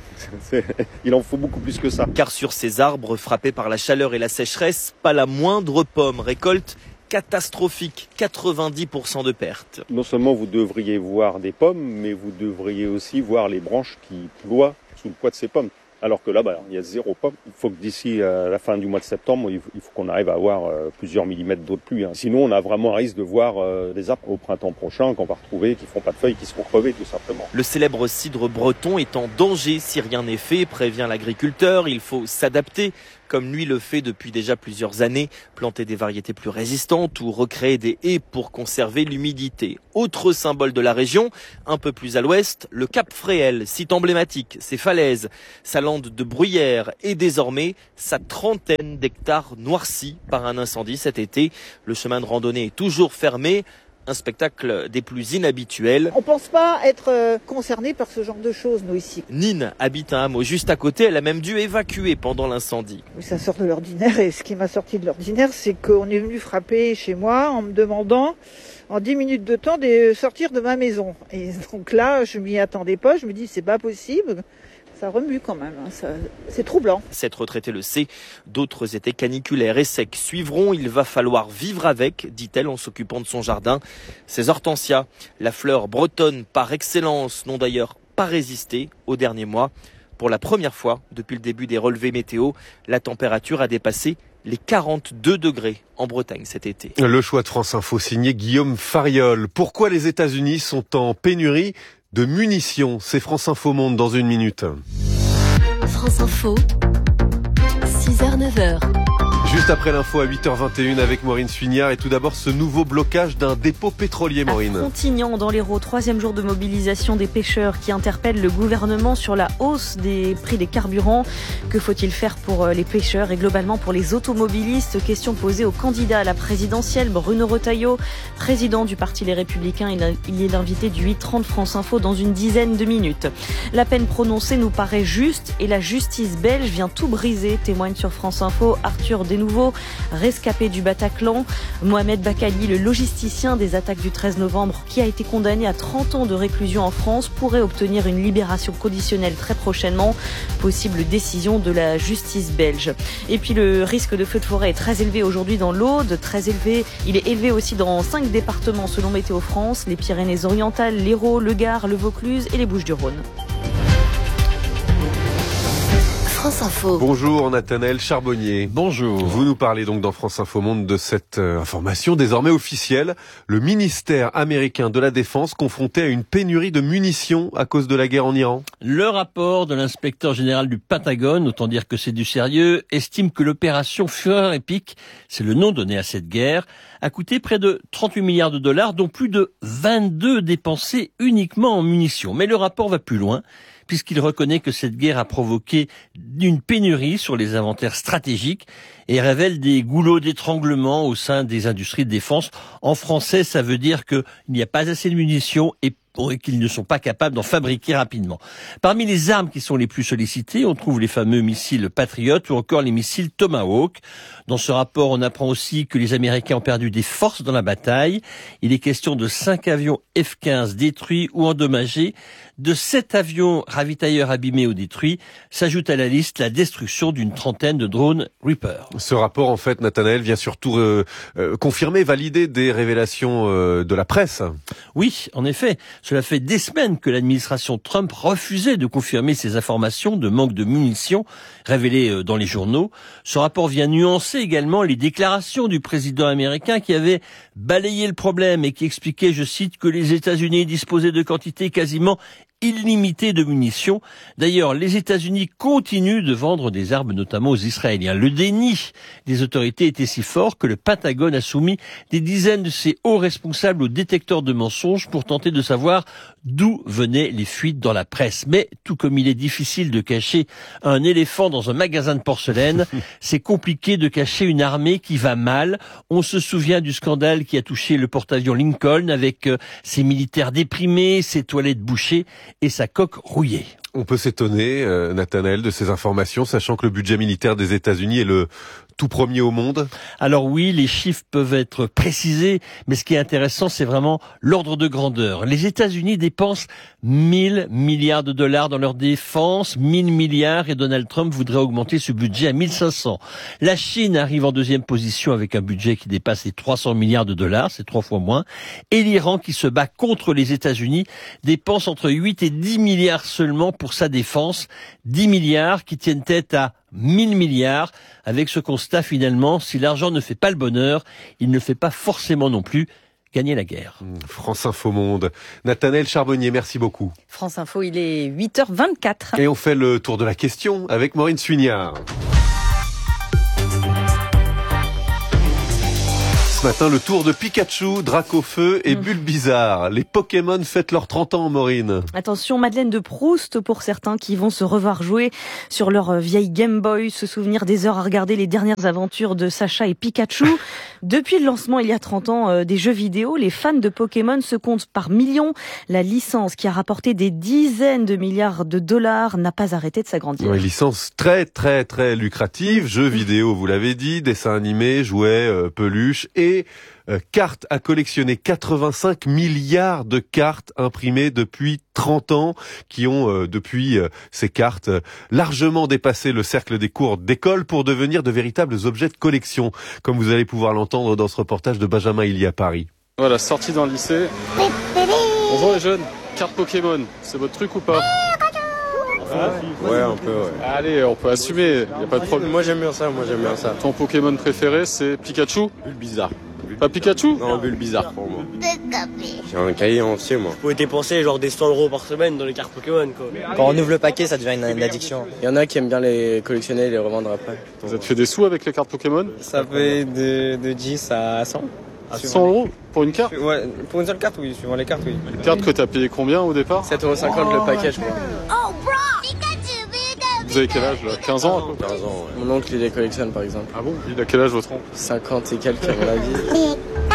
Il en faut beaucoup plus que ça. Car sur ces arbres frappés par la chaleur et la sécheresse, pas la moindre pomme. Récolte catastrophique, 90% de pertes. Non seulement vous devriez voir des pommes, mais vous devriez aussi voir les branches qui ploient sous le poids de ces pommes. Alors que là, il y a 0 pomme. Il faut que d'ici la fin du mois de septembre, il faut qu'on arrive à avoir plusieurs millimètres d'eau de pluie. Sinon, on a vraiment un risque de voir les arbres au printemps prochain qu'on va retrouver, qui font pas de feuilles, qui seront crevés tout simplement. Le célèbre cidre breton est en danger si rien n'est fait, prévient l'agriculteur. Il faut s'adapter, comme lui le fait depuis déjà plusieurs années, planter des variétés plus résistantes ou recréer des haies pour conserver l'humidité. Autre symbole de la région, un peu plus à l'ouest, le Cap Fréhel, site emblématique, ses falaises, sa lande de bruyère et désormais sa trentaine d'hectares noircis par un incendie cet été. Le chemin de randonnée est toujours fermé. Un spectacle des plus inhabituels. On pense pas être concerné par ce genre de choses, nous, ici. Nine habite un hameau juste à côté. Elle a même dû évacuer pendant l'incendie. Oui, ça sort de l'ordinaire. Et ce qui m'a sorti de l'ordinaire, c'est qu'on est venu frapper chez moi en me demandant, en 10 minutes de temps, de sortir de ma maison. Et donc là, je m'y attendais pas. Je me dis, c'est pas possible. Ça remue quand même, c'est troublant. Cette retraitée le sait, d'autres étés caniculaires et secs suivront. Il va falloir vivre avec, dit-elle en s'occupant de son jardin. Ces hortensias, la fleur bretonne par excellence, n'ont d'ailleurs pas résisté aux derniers mois. Pour la première fois depuis le début des relevés météo, la température a dépassé les 42 degrés en Bretagne cet été. Le choix de France Info signé Guillaume Fariol. Pourquoi les États-Unis sont en pénurie de munitions? C'est France Info Monde dans 1 minute. France Info, 6h, 9h. Juste après l'info à 8h21 avec Maureen Suignard et tout d'abord ce nouveau blocage d'un dépôt pétrolier, Maureen. À Frontignan, dans l'Hérault, 3e jour de mobilisation des pêcheurs qui interpellent le gouvernement sur la hausse des prix des carburants. Que faut-il faire pour les pêcheurs et globalement pour les automobilistes? Question posée au candidat à la présidentielle, Bruno Retailleau, président du Parti Les Républicains. Il est l'invité du 8h30 France Info dans une dizaine de minutes. La peine prononcée nous paraît juste et la justice belge vient tout briser, témoigne sur France Info Arthur Desnouveaux, rescapé du Bataclan. Mohamed Bakali, le logisticien des attaques du 13 novembre, qui a été condamné à 30 ans de réclusion en France, pourrait obtenir une libération conditionnelle très prochainement. Possible décision de la justice belge. Et puis le risque de feu de forêt est très élevé aujourd'hui dans l'Aude, très élevé. Il est élevé aussi dans 5 départements selon Météo France, les Pyrénées-Orientales, l'Hérault, le Gard, le Vaucluse et les Bouches-du-Rhône. France Info. Bonjour Nathanaël Charbonnier. Bonjour. Vous nous parlez donc dans France Info Monde de cette information désormais officielle. Le ministère américain de la Défense confronté à une pénurie de munitions à cause de la guerre en Iran. Le rapport de l'inspecteur général du Pentagone, autant dire que c'est du sérieux, estime que l'opération Fureur épique, c'est le nom donné à cette guerre, a coûté près de 38 milliards de dollars, dont plus de 22 dépensés uniquement en munitions. Mais le rapport va plus loin, puisqu'il reconnaît que cette guerre a provoqué une pénurie sur les inventaires stratégiques et révèle des goulots d'étranglement au sein des industries de défense. En français, ça veut dire qu'il n'y a pas assez de munitions et qu'ils ne sont pas capables d'en fabriquer rapidement. Parmi les armes qui sont les plus sollicitées, on trouve les fameux missiles Patriot ou encore les missiles Tomahawk. Dans ce rapport, on apprend aussi que les Américains ont perdu des forces dans la bataille. Il est question de 5 avions F-15 détruits ou endommagés, de 7 avions ravitailleurs abîmés ou détruits. S'ajoute à la liste la destruction d'une trentaine de drones Reaper. Ce rapport, en fait, Nathanaël, vient surtout confirmer, valider des révélations de la presse. Oui, en effet. Cela fait des semaines que l'administration Trump refusait de confirmer ces informations de manque de munitions révélées dans les journaux. Ce rapport vient nuancer également les déclarations du président américain qui avait balayé le problème et qui expliquait, je cite, que les États-Unis disposaient de quantités quasiment illimité de munitions. D'ailleurs, les États-Unis continuent de vendre des armes, notamment aux Israéliens. Le déni des autorités était si fort que le Pentagone a soumis des dizaines de ses hauts responsables au détecteur de mensonges pour tenter de savoir d'où venaient les fuites dans la presse. Mais tout comme il est difficile de cacher un éléphant dans un magasin de porcelaine, c'est compliqué de cacher une armée qui va mal. On se souvient du scandale qui a touché le porte-avions Lincoln avec ses militaires déprimés, ses toilettes bouchées et sa coque rouillée. On peut s'étonner, Nathanaël, de ces informations, sachant que le budget militaire des États-Unis est le tout premier au monde. Alors oui, les chiffres peuvent être précisés, mais ce qui est intéressant, c'est vraiment l'ordre de grandeur. Les États-Unis dépensent 1000 milliards de dollars dans leur défense, 1000 milliards, et Donald Trump voudrait augmenter ce budget à 1500. La Chine arrive en deuxième position avec un budget qui dépasse les 300 milliards de dollars, c'est 3 fois moins. Et l'Iran, qui se bat contre les États-Unis, dépense entre 8 et 10 milliards seulement pour sa défense. 10 milliards qui tiennent tête à 1000 milliards, avec ce constat finalement, si l'argent ne fait pas le bonheur, il ne fait pas forcément non plus gagner la guerre. France Info Monde. Nathanaël Charbonnier, merci beaucoup. France Info, il est 8h24. Et on fait le tour de la question avec Maureen Suignard. Ce matin, le tour de Pikachu, Dracofeu et Bulbizarre. Les Pokémon fêtent leurs 30 ans, Maureen. Attention, Madeleine de Proust pour certains qui vont se revoir jouer sur leur vieille Game Boy, se souvenir des heures à regarder les dernières aventures de Sacha et Pikachu. Depuis le lancement il y a 30 ans des jeux vidéo, les fans de Pokémon se comptent par millions. La licence qui a rapporté des dizaines de milliards de dollars n'a pas arrêté de s'agrandir. Une licence très très très lucrative, jeux vidéo, vous l'avez dit, dessins animés, jouets, peluches et cartes à collectionner. 85 milliards de cartes imprimées depuis 30 ans qui ont, depuis ces cartes, largement dépassé le cercle des cours d'école pour devenir de véritables objets de collection, comme vous allez pouvoir l'entendre dans ce reportage de Benjamin Illy à Paris. Voilà, sortie d'un lycée. Bonjour les jeunes, carte Pokémon, c'est votre truc ou pas? Ouais, un peu, ouais. Allez, on peut assumer, y a pas de problème. Moi j'aime bien ça. Ton Pokémon préféré, c'est Pikachu? Bulbizarre. Pas Pikachu? Non, Bulbizarre pour moi. J'ai un cahier entier, moi. Vous pouvez dépenser genre des 100 € par semaine dans les cartes Pokémon, quoi. Quand on ouvre le paquet, ça devient une addiction. Il y en a qui aiment bien les collectionner et les revendre après. Vous avez fait des sous avec les cartes Pokémon? Ça fait de 10 à 100. À 100 € pour une carte? Ouais, pour une seule carte, oui, suivant les cartes, oui. Une carte que t'as payé combien au départ? 7,50 € le paquet, je crois. Vous avez quel âge là? 15 ans à peu près? 15 ans, ouais. Mon oncle, il les collectionne par exemple. Ah bon? Il a quel âge votre oncle? 50 et quelques à mon avis.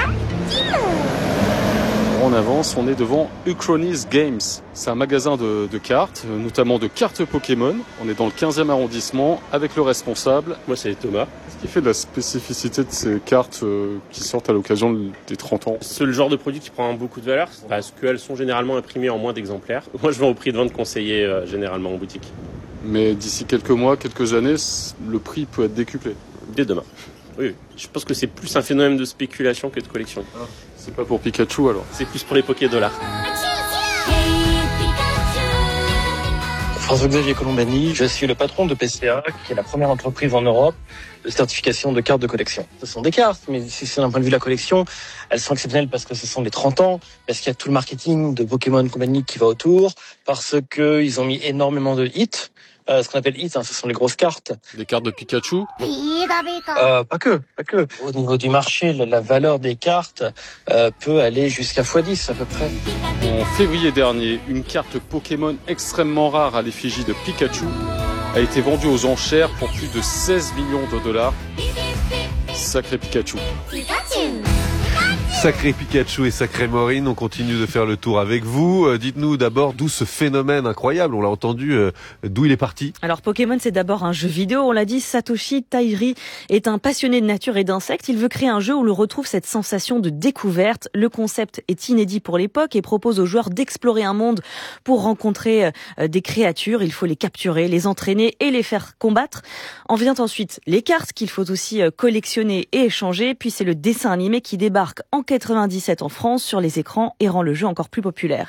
On avance, on est devant Uchronies Games. C'est un magasin de cartes, notamment de cartes Pokémon. On est dans le 15e arrondissement avec le responsable. Moi c'est Thomas. Qu'est-ce qui fait de la spécificité de ces cartes qui sortent à l'occasion des 30 ans? C'est le genre de produit qui prend beaucoup de valeur parce qu'elles sont généralement imprimées en moins d'exemplaires. Moi je vends au prix de vente conseillé généralement en boutique. Mais d'ici quelques mois, quelques années, le prix peut être décuplé. Dès demain. Oui, je pense que c'est plus un phénomène de spéculation que de collection. Ah, c'est pas pour Pikachu alors? C'est plus pour les Poké-dollars. François-Xavier Colombani, je suis le patron de PCA, qui est la première entreprise en Europe de certification de cartes de collection. Ce sont des cartes, mais si c'est d'un point de vue de la collection, elles sont exceptionnelles parce que ce sont les 30 ans, parce qu'il y a tout le marketing de Pokémon Company qui va autour, parce qu'ils ont mis énormément de hits. ce qu'on appelle hits, ce sont les grosses cartes. Des cartes de Pikachu? Pas que. Au niveau du marché, la valeur des cartes peut aller jusqu'à x10 à peu près. En février dernier, une carte Pokémon extrêmement rare à l'effigie de Pikachu a été vendue aux enchères pour plus de 16 millions de dollars. Sacré Pikachu. Sacré Pikachu et sacré Maureen, on continue de faire le tour avec vous. Dites-nous d'abord d'où ce phénomène incroyable, on l'a entendu, d'où il est parti. Alors Pokémon, c'est d'abord un jeu vidéo, on l'a dit. Satoshi Tajiri est un passionné de nature et d'insectes. Il veut créer un jeu où l'on retrouve cette sensation de découverte. Le concept est inédit pour l'époque et propose aux joueurs d'explorer un monde pour rencontrer des créatures. Il faut les capturer, les entraîner et les faire combattre. En vient ensuite les cartes qu'il faut aussi collectionner et échanger. Puis c'est le dessin animé qui débarque en 97 en France sur les écrans et rend le jeu encore plus populaire.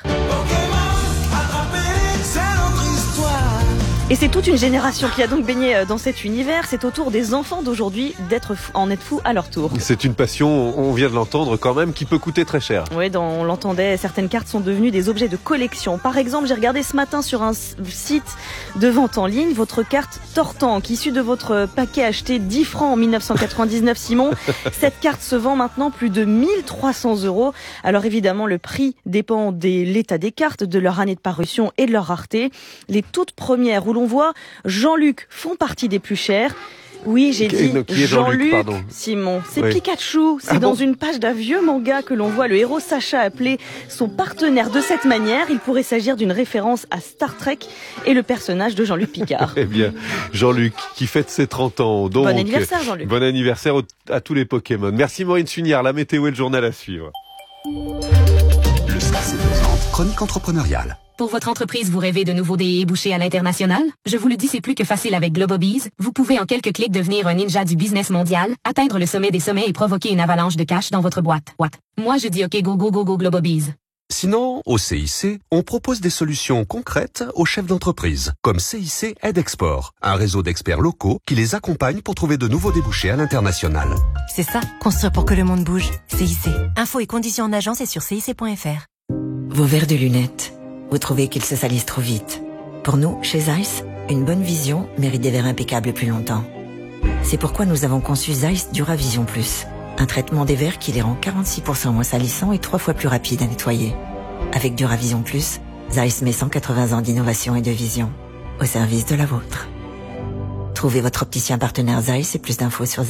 Et c'est toute une génération qui a donc baigné dans cet univers. C'est au tour des enfants d'aujourd'hui d'être fous à leur tour. C'est une passion, on vient de l'entendre quand même, qui peut coûter très cher. Oui, on l'entendait, certaines cartes sont devenues des objets de collection. Par exemple, j'ai regardé ce matin sur un site de vente en ligne, votre carte Tortank, issue de votre paquet acheté 10 francs en 1999, Simon. Cette carte se vend maintenant plus de 1300 €. Alors évidemment, le prix dépend de l'état des cartes, de leur année de parution et de leur rareté. Les toutes premières où l'on voit Jean-Luc font partie des plus chères. Oui, j'ai dit Jean-Luc, Simon. C'est oui. Pikachu. C'est dans une page d'un vieux manga que l'on voit le héros Sacha appeler son partenaire de cette manière. Il pourrait s'agir d'une référence à Star Trek et le personnage de Jean-Luc Picard. Eh bien, Jean-Luc qui fête ses 30 ans. Donc, bon anniversaire, Jean-Luc. Bon anniversaire à tous les Pokémon. Merci Maureen Suniard. La météo et le journal à suivre. Le CIC présente Chronique entrepreneuriale. Pour votre entreprise, vous rêvez de nouveaux débouchés à l'international? Je vous le dis, c'est plus que facile avec Globobees. Vous pouvez en quelques clics devenir un ninja du business mondial, atteindre le sommet des sommets et provoquer une avalanche de cash dans votre boîte. Moi, je dis OK, go Globobees. Sinon, au CIC, on propose des solutions concrètes aux chefs d'entreprise, comme CIC Aide Export, un réseau d'experts locaux qui les accompagne pour trouver de nouveaux débouchés à l'international. C'est ça, construire pour que le monde bouge. CIC. Infos et conditions en agence et sur cic.fr. Vos verres de lunettes. Vous trouvez qu'ils se salissent trop vite. Pour nous, chez Zeiss, une bonne vision mérite des verres impeccables plus longtemps. C'est pourquoi nous avons conçu Zeiss Duravision Plus, un traitement des verres qui les rend 46% moins salissants et 3 fois plus rapides à nettoyer. Avec Duravision Plus, Zeiss met 180 ans d'innovation et de vision au service de la vôtre. Trouvez votre opticien partenaire Zeiss et plus d'infos sur